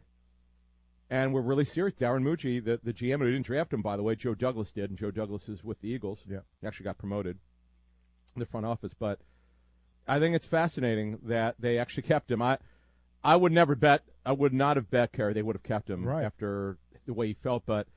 And we're really serious. Darren Mucci, the, the G M, who didn't draft him, by the way, Joe Douglas did, and Joe Douglas is with the Eagles. Yeah. He actually got promoted in the front office. But I think it's fascinating that they actually kept him. I I would never bet, I would not have bet, Kerry, they would have kept him Right. after the way he felt. But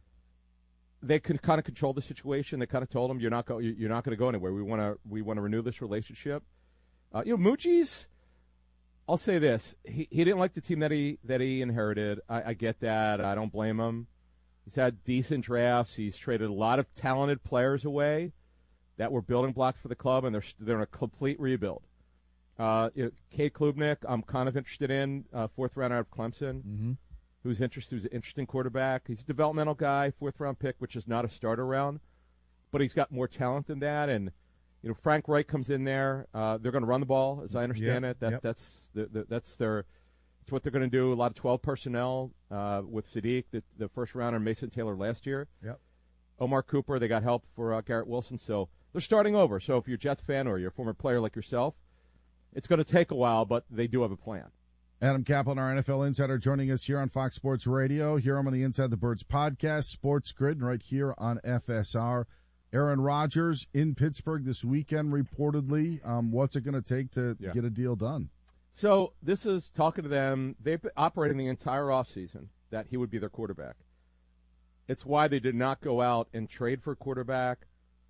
they could kind of control the situation. They kind of told him, you're not, go, you're not going to go anywhere. We want to we want to renew this relationship. Uh, you know, Mucci's, I'll say this: he he didn't like the team that he that he inherited. I, I get that. I don't blame him. He's had decent drafts. He's traded a lot of talented players away that were building blocks for the club, and they're they're in a complete rebuild. Uh, you know, Kate Klubnik, I'm kind of interested in, uh, fourth round out of Clemson, mm-hmm. who's interested. Who's an interesting quarterback. He's a developmental guy, fourth round pick, which is not a starter round, but he's got more talent than that. And you know, Frank Reich comes in there. Uh, they're going to run the ball, as I understand Yep, it. That yep. that's the, the, that's their that's what they're going to do. A lot of twelve personnel uh, with Sadiq, the, the first rounder, Mason Taylor last year. Yep. Omar Cooper, they got help for uh, Garrett Wilson, so they're starting over. So if you're a Jets fan or you're a former player like yourself, it's going to take a while, but they do have a plan. Adam Kaplan, our N F L insider, joining us here on Fox Sports Radio. Here I'm on the Inside the Birds podcast, Sports Grid, and right here on F S R. Aaron Rodgers in Pittsburgh this weekend, reportedly. Um, what's it going to take to Yeah. get a deal done? So this is talking to them. They've been operating the entire offseason that he would be their quarterback. It's why they did not go out and trade for a quarterback.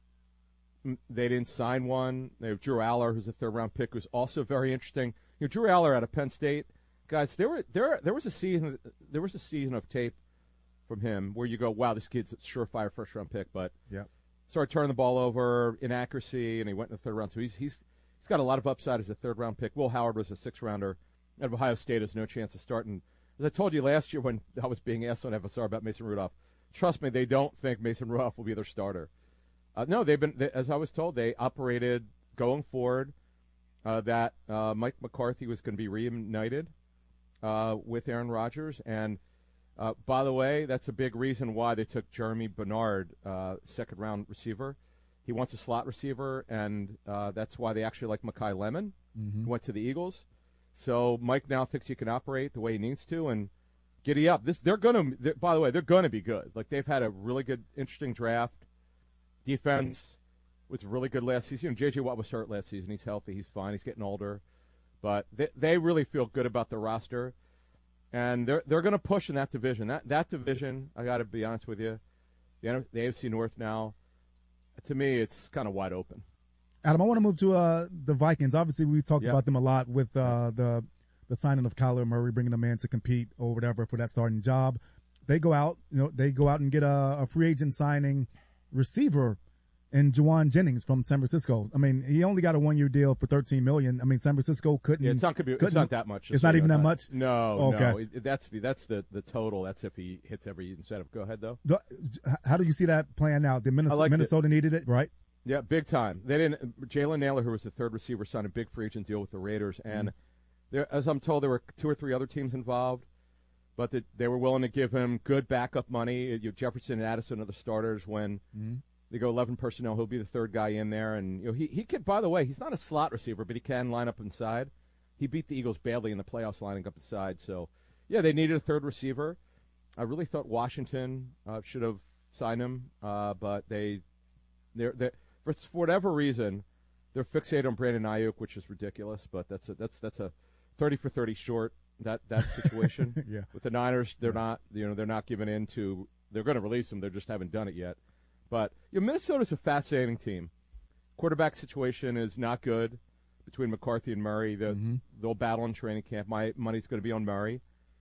M- They didn't sign one. They have Drew Aller, who's a third-round pick, who's also very interesting. You know, Drew Aller out of Penn State, guys. There were there there was a season there was a season of tape from him where you go, wow, this kid's a surefire first-round pick, but Yeah. started turning the ball over, inaccuracy, and he went in the third round. So he's he's he's got a lot of upside as a third round pick. Will Howard was a sixth rounder out of Ohio State, has no chance of starting. As I told you last year when I was being asked on F S R about Mason Rudolph, trust me, they don't think Mason Rudolph will be their starter. Uh, no, they've been they, as I was told, they operated going forward uh, that uh, Mike McCarthy was going to be reunited uh, with Aaron Rodgers. And uh, by the way, that's a big reason why they took Jeremy Bernard, uh, second round receiver. He wants a slot receiver, and uh, that's why they actually like Mekhi Lemon, Mhm. who went to the Eagles. So Mike now thinks he can operate the way he needs to, and giddy up. This they're going to. By the way, they're going to be good. Like they've had a really good, interesting draft. Defense was really good last season. You know, J J Watt was hurt last season. He's healthy. He's fine. He's getting older, but they they really feel good about the roster, and they're they're going to push in that division. That that division, I got to be honest with you, the, the A F C North now, to me, it's kind of wide open. Adam, I want to move to uh, the Vikings. Obviously, we've talked Yep. about them a lot with uh, the the signing of Kyler Murray, bringing them in to compete or whatever for that starting job. They go out, you know, they go out and get a, a free agent signing receiver in Juwan Jennings from San Francisco. I mean, he only got a one year deal for thirteen million. I mean, San Francisco couldn't. Yeah, it's not gonna be. It's couldn't- not that much. It's not even that much. No, Okay. no. It, that's the that's the, the total. That's if he hits every incentive. Go ahead though. The- How do you see that playing out? The Minnesota, like it. Minnesota needed it, right? Yeah, big time. They didn't. Jalen Naylor, who was the third receiver, signed a big free agent deal with the Raiders, and there, as I'm told, there were two or three other teams involved, but that they were willing to give him good backup money. You know, Jefferson and Addison are the starters when Mhm. they go eleven personnel. He'll be the third guy in there, and you know he he could. By the way, he's not a slot receiver, but he can line up inside. He beat the Eagles badly in the playoffs, lining up inside. So yeah, they needed a third receiver. I really thought Washington uh, should have signed him, uh, but they they're they. For whatever reason, they're fixated on Brandon Ayuk, which is ridiculous. But that's a, that's that's a thirty for thirty short that that situation. Yeah. With the Niners, they're not you know they're not giving in to. They're going to release him. They just haven't done it yet. But you know, Minnesota's a fascinating team. Quarterback situation is not good between McCarthy and Murray. The, Mhm. They'll battle in training camp. My money's going to be on Murray.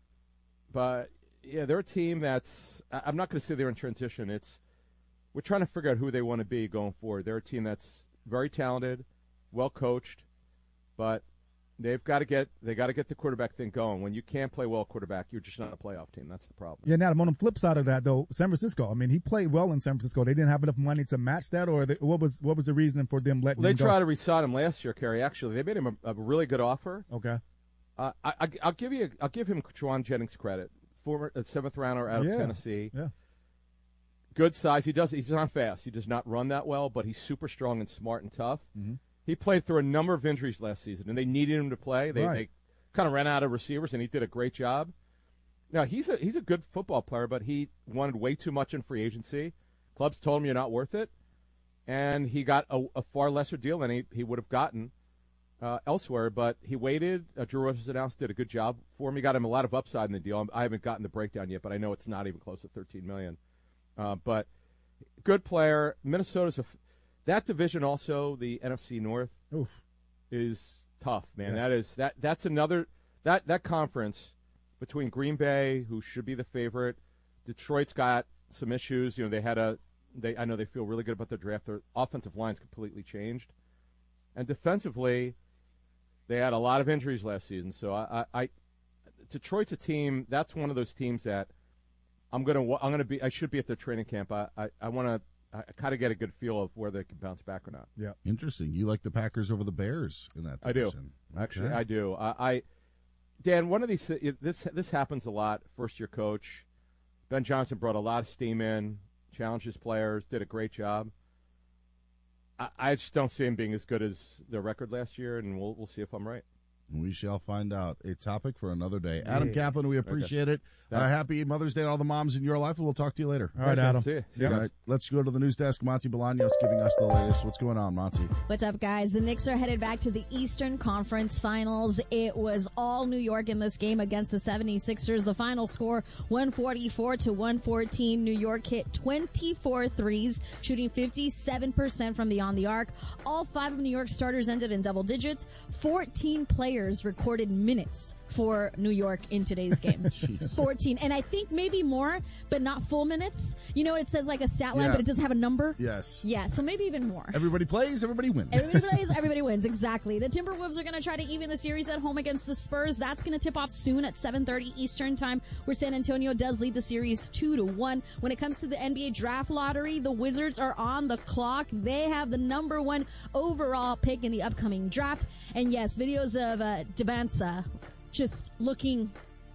But yeah, they're a team that's. I- I'm not going to say they're in transition. It's we're trying to figure out who they want to be going forward. They're a team that's very talented, well coached, but They've got to get they got to get the quarterback thing going. When you can't play well quarterback, you're just not a playoff team. That's the problem. Yeah, now on the flip side of that, though, San Francisco. I mean, he played well in San Francisco. They didn't have enough money to match that, or they, what was what was the reason for them letting well, him they go? tried to re-sign him last year, Kerry. Actually, they made him a, a really good offer. Okay. Uh, I, I, I'll give you I'll give him Juwan Jennings credit, former uh, seventh rounder out of Yeah. Tennessee. Yeah. Good size. He does. He's not fast. He does not run that well, but he's super strong and smart and tough. Mm-hmm. He played through a number of injuries last season, and they needed him to play. They, Right. they kind of ran out of receivers, and he did a great job. Now, he's a he's a good football player, but he wanted way too much in free agency. Clubs told him you're not worth it, and he got a, a far lesser deal than he, he would have gotten uh, elsewhere. But he waited. Uh, Drew Rosenhaus did a good job for him. He got him a lot of upside in the deal. I haven't gotten the breakdown yet, but I know it's not even close to thirteen million dollars. Uh, but good player. Minnesota's a f- that division also, the N F C North, Oof. is tough, man. Yes. That is that that's another that that conference between Green Bay, who should be the favorite, Detroit's got some issues. You know, they had a they I know they feel really good about their draft. Their offensive line's completely changed, and defensively, they had a lot of injuries last season. So I, I, I Detroit's a team. That's one of those teams that I'm gonna I'm gonna be. I should be at their training camp. I I, I want to. I kind of get a good feel of where they can bounce back or not. Yeah, interesting. You like the Packers over the Bears in that division? I do. Actually, Okay. I do. I, I Dan, one of these this this happens a lot. First year coach Ben Johnson brought a lot of steam in, challenged his players, did a great job. I, I just don't see him being as good as their record last year, and we'll we'll see if I'm right. We shall find out. A topic for another day. Adam Yeah. Kaplan, we appreciate Okay. it. Uh, Thanks. happy Mother's Day to all the moms in your life, and we'll talk to you later. All right, Adam. See you. See you All guys. right, let's go to the news desk. Monty Bolaños giving us the latest. What's going on, Monty? What's up, guys? The Knicks are headed back to the Eastern Conference Finals. It was all New York in this game against the seventy-sixers. The final score, one forty-four to one fourteen. New York hit twenty-four threes, shooting fifty-seven percent from beyond the arc. All five of New York's starters ended in double digits. fourteen players recorded minutes for New York in today's game. Jeez. fourteen. And I think maybe more, but not full minutes. You know, it says like a stat line, Yeah. but it doesn't have a number. Yes. Yeah, so maybe even more. Everybody plays, everybody wins. Everybody plays, everybody wins. Exactly. The Timberwolves are going to try to even the series at home against the Spurs. That's going to tip off soon at seven thirty Eastern time, where San Antonio does lead the series two to one. When it comes to the N B A draft lottery, the Wizards are on the clock. They have the number one overall pick in the upcoming draft. And yes, videos of uh, Devanza just looking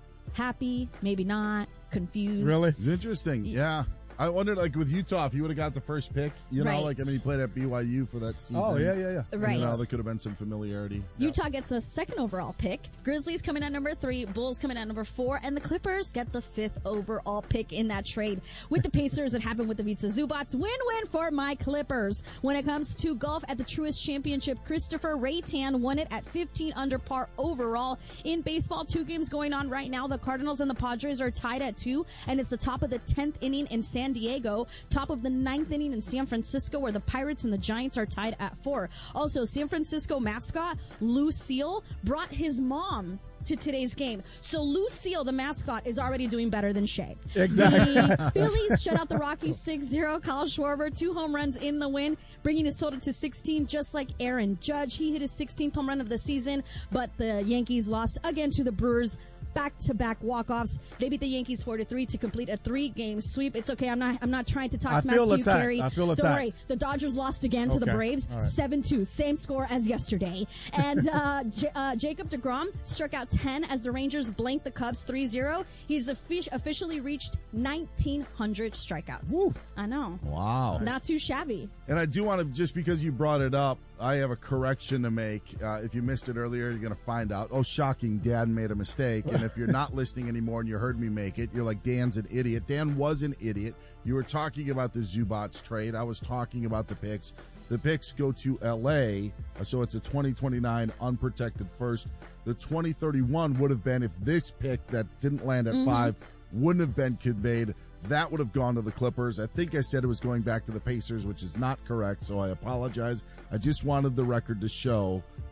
happy, maybe not, confused. Really? It's interesting. Yeah. I wondered, like, with Utah, if he would have got the first pick, you know, Right. like, I mean, he played at B Y U for that season. Oh, yeah, yeah, yeah. Right. You know, there could have been some familiarity. Utah gets the second overall pick. Grizzlies coming at number three. Bulls coming at number four. And the Clippers get the fifth overall pick in that trade. With the Pacers, it happened with the Vitsa Zubats. Win-win for my Clippers. When it comes to golf at the Truist Championship, Christopher Raytan won it at fifteen under par overall. In baseball, two games going on right now. The Cardinals and the Padres are tied at two. And it's the top of the tenth inning in San Diego. Top of the ninth inning in San Francisco, where the Pirates and the Giants are tied at four. Also, San Francisco mascot Lucille brought his mom to today's game. So Lucille, the mascot, is already doing better than Shea. Exactly. The Phillies shut out the Rockies six zero. Kyle Schwarber, two home runs in the win, bringing his total to sixteen, just like Aaron Judge. He hit his sixteenth home run of the season, but the Yankees lost again to the Brewers. Back-to-back walk-offs. They beat the Yankees four to three to complete a three-game sweep. It's okay. I'm not. I'm not trying to talk I smack feel to you, attacked. Carrie. I feel Don't attacked. worry. The Dodgers lost again to the Okay. Braves, All right. seven two. Same score as yesterday. And uh, J- uh, Jacob deGrom struck out ten as the Rangers blanked the Cubs three zero. He's offic- officially reached nineteen hundred strikeouts. Woo. I know. Wow. Not too shabby. And I do want to, just because you brought it up, I have a correction to make. Uh, if you missed it earlier, you're going to find out. Oh, shocking, Dad made a mistake. And if you're not listening anymore and you heard me make it, you're like, Dan's an idiot. Dan was an idiot. You were talking about the Zubats trade. I was talking about the picks. The picks go to L A, so it's a twenty twenty-nine unprotected first. The twenty thirty-one would have been, if this pick that didn't land at Mhm. five wouldn't have been conveyed, that would have gone to the Clippers. I think I said it was going back to the Pacers, which is not correct, so I apologize. I just wanted the record to show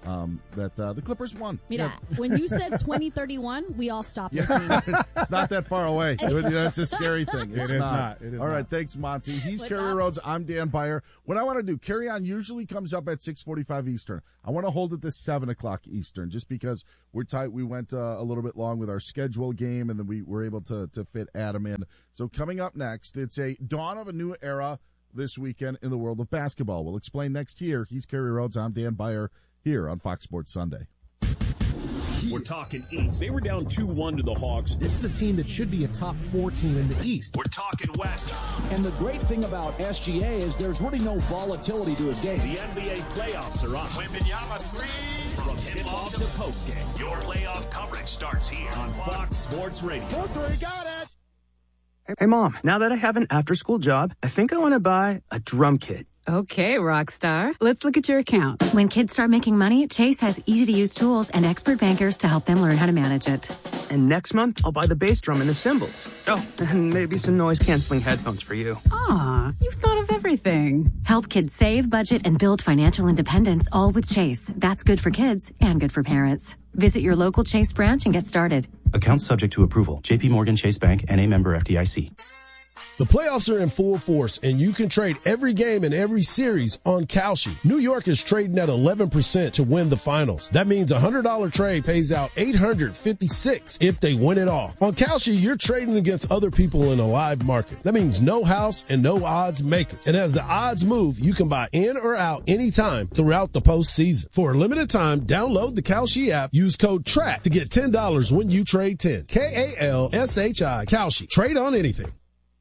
um, that uh, the Clippers won. Mira, when you said twenty thirty-one, we all stopped Yeah. listening. It's not that far away. That's a scary thing. It's It is not. not. It is All right, not. thanks, Monty. He's What's Kerry up? Rhodes. I'm Dan Beyer. What I want to do, Carry On usually comes up at six forty-five Eastern. I want to hold it to seven o'clock Eastern just because we're tight. We went uh, a little bit long with our schedule game, and then we were able to, to fit Adam in. So coming up next, it's a dawn of a new era this weekend in the world of basketball. We'll explain next year. He's Kerry Rhodes. I'm Dan Beyer here on Fox Sports Sunday. We're talking East. They were down two one to the Hawks. This is a team that should be a top four team in the East. We're talking West. And the great thing about S G A is there's really no volatility to his game. The N B A playoffs are on. Wembanyama three. From tip-off to postgame, your playoff coverage starts here on Fox Sports Radio. Four three, got it. Hey, Mom, now that I have an after-school job, I think I want to buy a drum kit. Okay, Rockstar. Let's look at your account. When kids start making money, Chase has easy-to-use tools and expert bankers to help them learn how to manage it. And next month, I'll buy the bass drum and the cymbals. Oh, and maybe some noise-canceling headphones for you. Aw, you've thought of everything. Help kids save, budget, and build financial independence, all with Chase. That's good for kids and good for parents. Visit your local Chase branch and get started. Account subject to approval. J P Morgan Chase Bank, N A member F D I C. The playoffs are in full force, and you can trade every game and every series on Kalshi. New York is trading at eleven percent to win the finals. That means a one hundred dollars trade pays out eight hundred fifty-six dollars if they win it all. On Kalshi, you're trading against other people in a live market. That means no house and no odds makers. And as the odds move, you can buy in or out anytime throughout the postseason. For a limited time, download the Kalshi app. Use code TRACK to get ten dollars when you trade ten. K A L S H I, Kalshi. Trade on anything.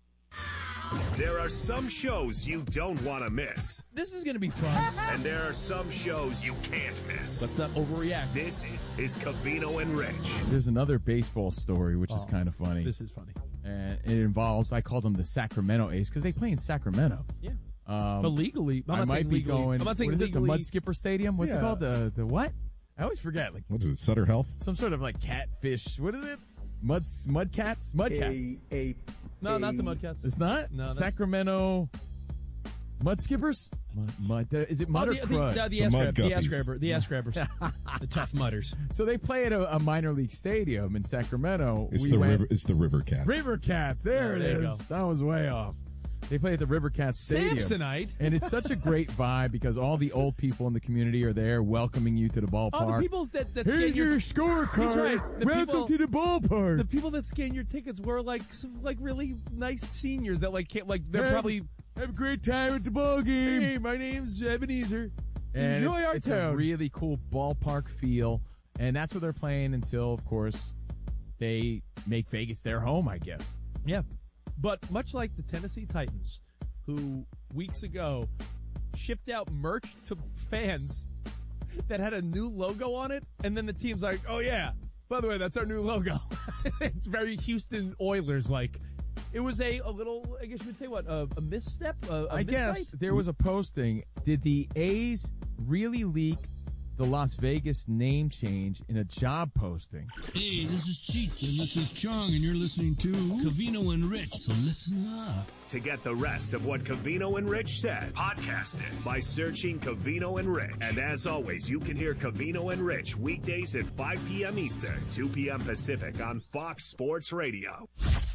There are some shows you don't want to miss. This is going to be fun. And there are some shows you can't miss. Let's not overreact. This is Covino and Rich. There's another baseball story, which Oh, is kind of funny. This is funny. And it involves, I call them the Sacramento A's because they play in Sacramento. Yeah. Um, But legally, I'm I not might saying be legally. going. I'm not saying what is it, the legally. Mudskipper Stadium? What's Yeah. it called? The the what? I always forget. Like What is it, Sutter Health? some sort of like catfish. What is it? Mud mudcats? Mudcats. A, a, no, not the Mudcats. It's not No, that's- Sacramento Mud Skippers. Mud, mud. Is it mud Oh, or the, crud? the, no, the, The ass mud grab, the ass guppies. grabber, the ass grabbers, the tough mudders. So they play at a, a minor league stadium in Sacramento. It's we the went, river. It's the River Cat. River Cats. There Oh, it there you is. go. That was way off. They play at the River Cats Stadium. Samsonite. And it's such a great vibe because all the old people in the community are there welcoming you to the ballpark. Oh, the people that that Here's scan your, your scorecard. That's right. The Welcome people, to the ballpark. the people that scan your tickets were like some, like really nice seniors that like can't, like they're Have- probably have a great time at the ball game. Hey, my name's Ebenezer. And Enjoy it's, our it's town. a really cool ballpark feel, and that's what they're playing until, of course, they make Vegas their home, I guess. Yeah. But much like the Tennessee Titans, who weeks ago shipped out merch to fans that had a new logo on it, and then the team's like, oh, yeah, by the way, that's our new logo. It's very Houston Oilers-like. It was a, a little, I guess you would say, what, a, a misstep? A, a I guess missight? there was a posting. Did the A's really leak the Las Vegas name change in a job posting? Hey, this is Cheech, and this is Chong, and you're listening to Covino and Rich, so listen up. To get the rest of what Covino and Rich said, podcast it by searching Covino and Rich. And as always, you can hear Covino and Rich weekdays at five p.m. Eastern, two p.m. Pacific on Fox Sports Radio.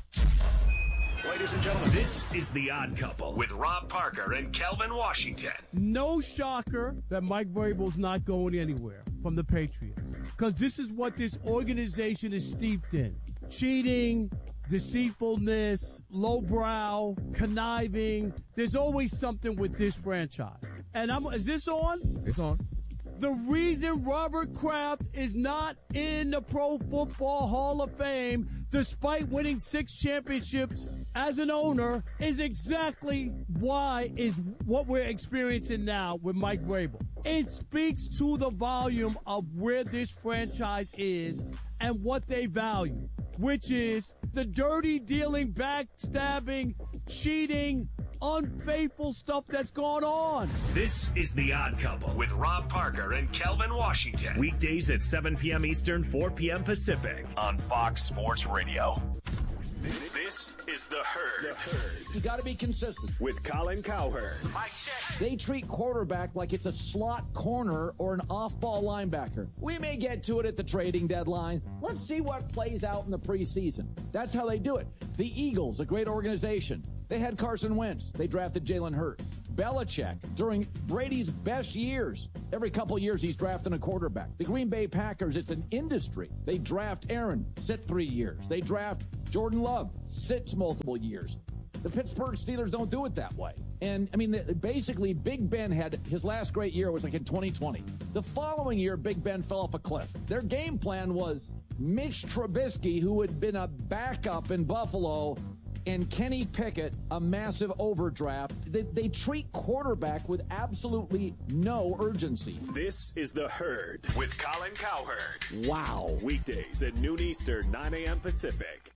Ladies and gentlemen, this is The Odd Couple with Rob Parker and Kelvin Washington. No shocker that Mike Vrabel's not going anywhere from the Patriots. Because this is what this organization is steeped in. Cheating, deceitfulness, lowbrow, conniving. There's always something with this franchise. And I'm, is this on? It's on. The reason Robert Kraft is not in the Pro Football Hall of Fame, despite winning six championships as an owner, is exactly why is what we're experiencing now with Mike Vrabel. It speaks to the volume of where this franchise is and what they value, which is the dirty dealing, backstabbing, cheating, unfaithful stuff that's going on. This is The Odd Couple with Rob Parker and Kelvin Washington. Weekdays at seven p.m. Eastern, four p.m. Pacific on Fox Sports Radio. This This is The Herd. The Herd. You got to be consistent. With Colin Cowherd. Mike check. They treat quarterback like it's a slot corner or an off-ball linebacker. We may get to it at the trading deadline. Let's see what plays out in the preseason. That's how they do it. The Eagles, a great organization. They had Carson Wentz. They drafted Jalen Hurts. Belichick, during Brady's best years, every couple years he's drafting a quarterback. The Green Bay Packers, it's an industry. They draft Aaron, sit three years. They draft Jordan Love, sits multiple years. The Pittsburgh Steelers don't do it that way. And, I mean, basically, Big Ben had his last great year was like in twenty twenty. The following year, Big Ben fell off a cliff. Their game plan was Mitch Trubisky, who had been a backup in Buffalo, and Kenny Pickett, a massive overdraft. They, they treat quarterback with absolutely no urgency. This is The Herd with Colin Cowherd. Wow. Weekdays at noon Eastern, nine a.m. Pacific.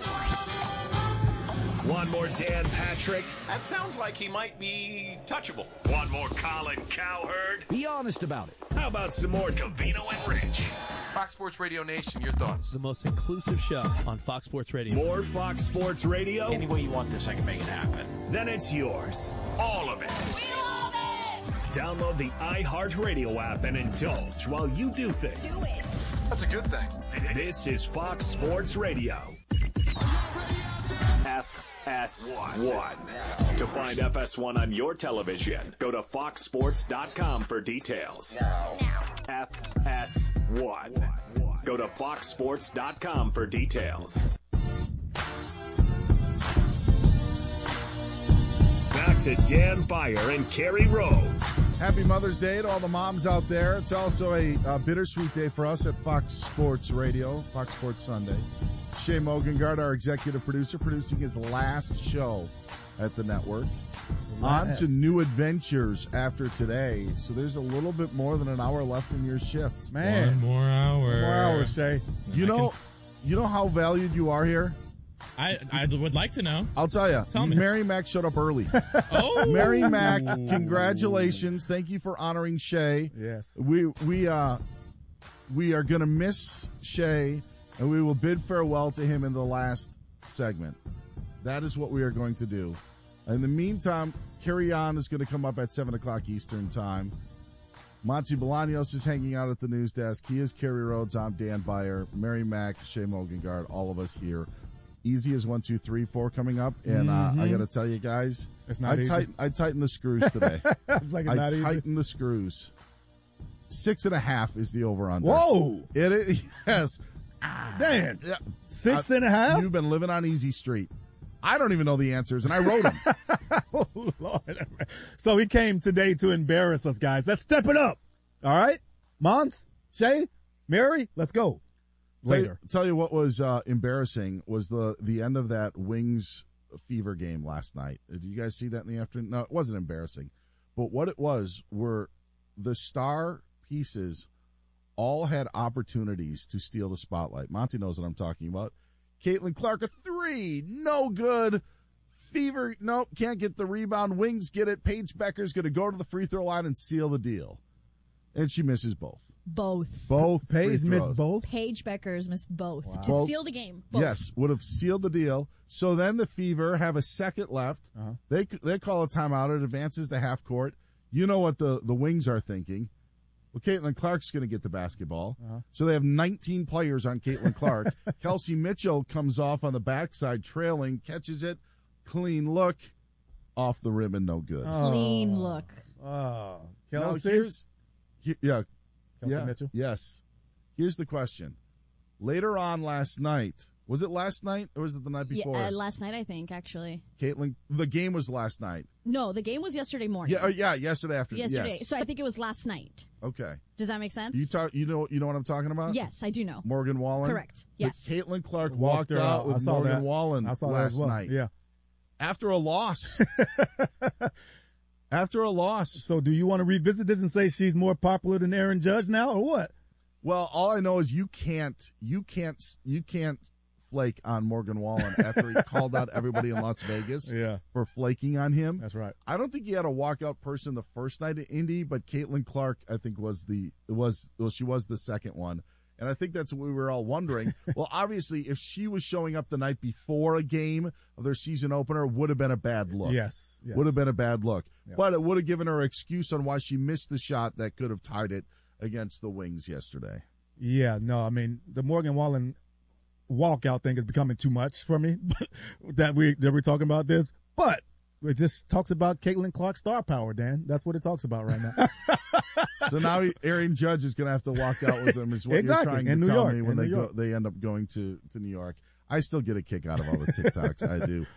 One more Dan Patrick. That sounds like he might be touchable. One more Colin Cowherd. Be honest about it. How about some more Covino and Rich? Fox Sports Radio Nation, your thoughts? The most inclusive show on Fox Sports Radio. More Fox Sports Radio? Any way you want this, I can make it happen. Then it's yours. All of it. We love it! Download the iHeartRadio app and indulge while you do things. Do it. That's a good thing. This is Fox Sports Radio. F S one. To find F S one on your television, go to fox sports dot com for details. Now. F S one. Go to fox sports dot com for details. Back to Dan Beyer and Kerry Rhodes. Happy Mother's Day to all the moms out there. It's also a, a bittersweet day for us at Fox Sports Radio, Fox Sports Sunday. Shay Mogengard, our executive producer, producing his last show at the network. Last. On to new adventures after today. So there's a little bit more than an hour left in your shift. Man. One more hour. One more hour, Shay. You know, you know how valued you are here? I, I would like to know. I'll tell you. Tell me. Mary Mac showed up early. Oh, Mary Mac, congratulations! Thank you for honoring Shay. Yes, we we uh we are gonna miss Shay, and we will bid farewell to him in the last segment. That is what we are going to do. In the meantime, Carry On is going to come up at seven o'clock Eastern time. Monty Bolaños is hanging out at the news desk. He is Kerry Rhodes. I'm Dan Beyer. Mary Mac, Shay Mogengard, all of us here. Easy as one, two, three, four coming up, and uh, mm-hmm. I got to tell you guys, it's not I easy. tighten I tighten the screws today. It's like it's I not easy. tighten the screws. Six and a half is the over under. Whoa! It is yes. Dan, Yeah. six I- and a half. You've been living on Easy Street. I don't even know the answers, and I wrote them. Oh, Lord. So he came today to embarrass us, guys. Let's step it up. All right? Mons, Shay, Mary, let's go. Tell you, Later. tell you what was uh, embarrassing was the the end of that Wings Fever game last night. Did you guys see that in the afternoon? No, it wasn't embarrassing. But what it was were the star pieces all had opportunities to steal the spotlight. Monty knows what I'm talking about. Caitlin Clark, a three, no good. Fever, nope, can't get the rebound. Wings get it. Paige Becker's going to go to the free throw line and seal the deal. And she misses both. Both. Both. Paige free missed throws. both. Paige Beckers missed both to Both. seal the game. Both. Yes, would have sealed the deal. So then the Fever have a second left. Uh-huh. They they call a timeout. It advances to half court. You know what the, the Wings are thinking. Well, Caitlin Clark's going to get the basketball. Uh-huh. So they have nineteen players on Caitlin Clark. Kelsey Mitchell comes off on the backside, trailing, catches it. Clean look. Off the ribbon, no good. Clean look. Oh, Now, Kelsey. here's, he- yeah. Kelsey yeah, Mitchell? Yes. Here's the question. Later on last night, was it last night or was it the night before? Yeah, uh, last night, I think, actually. Caitlin, the game was last night. No, the game was yesterday morning. Yeah, oh, yeah, yesterday afternoon. Yesterday. Yes. So I think it was last night. Okay. Does that make sense? You talk. You know. You know what I'm talking about? Yes, I do know. Morgan Wallen. Correct. Yes. But Caitlin Clark Walked walked, her out out. I with saw Morgan that. Wallen I saw that last as well. night. Yeah. After a loss. After a loss. So do you want to revisit this and say she's more popular than Aaron Judge now, or what? Well, all I know is you can't. You can't. You can't flake on Morgan Wallen after he called out everybody in Las Vegas Yeah. for flaking on him. That's right. I don't think he had a walkout person the first night at Indy, but Caitlin Clark, I think, was the was well, she was the second one. And I think that's what we were all wondering. Well, obviously, if she was showing up the night before a game of their season opener, would have been a bad look. Yes. yes. Would have been a bad look. Yeah. But it would have given her an excuse on why she missed the shot that could have tied it against the Wings yesterday. Yeah, no, I mean, the Morgan Wallen walkout thing is becoming too much for me that, we, that we're talking about this. But it just talks about Caitlin Clark's star power, Dan. That's what it talks about right now. So now Aaron Judge is going to have to walk out with them, is what exactly. you're trying to in New tell York. me when in they New go, York. they end up going to, to New York. I still get a kick out of all the TikToks. I do.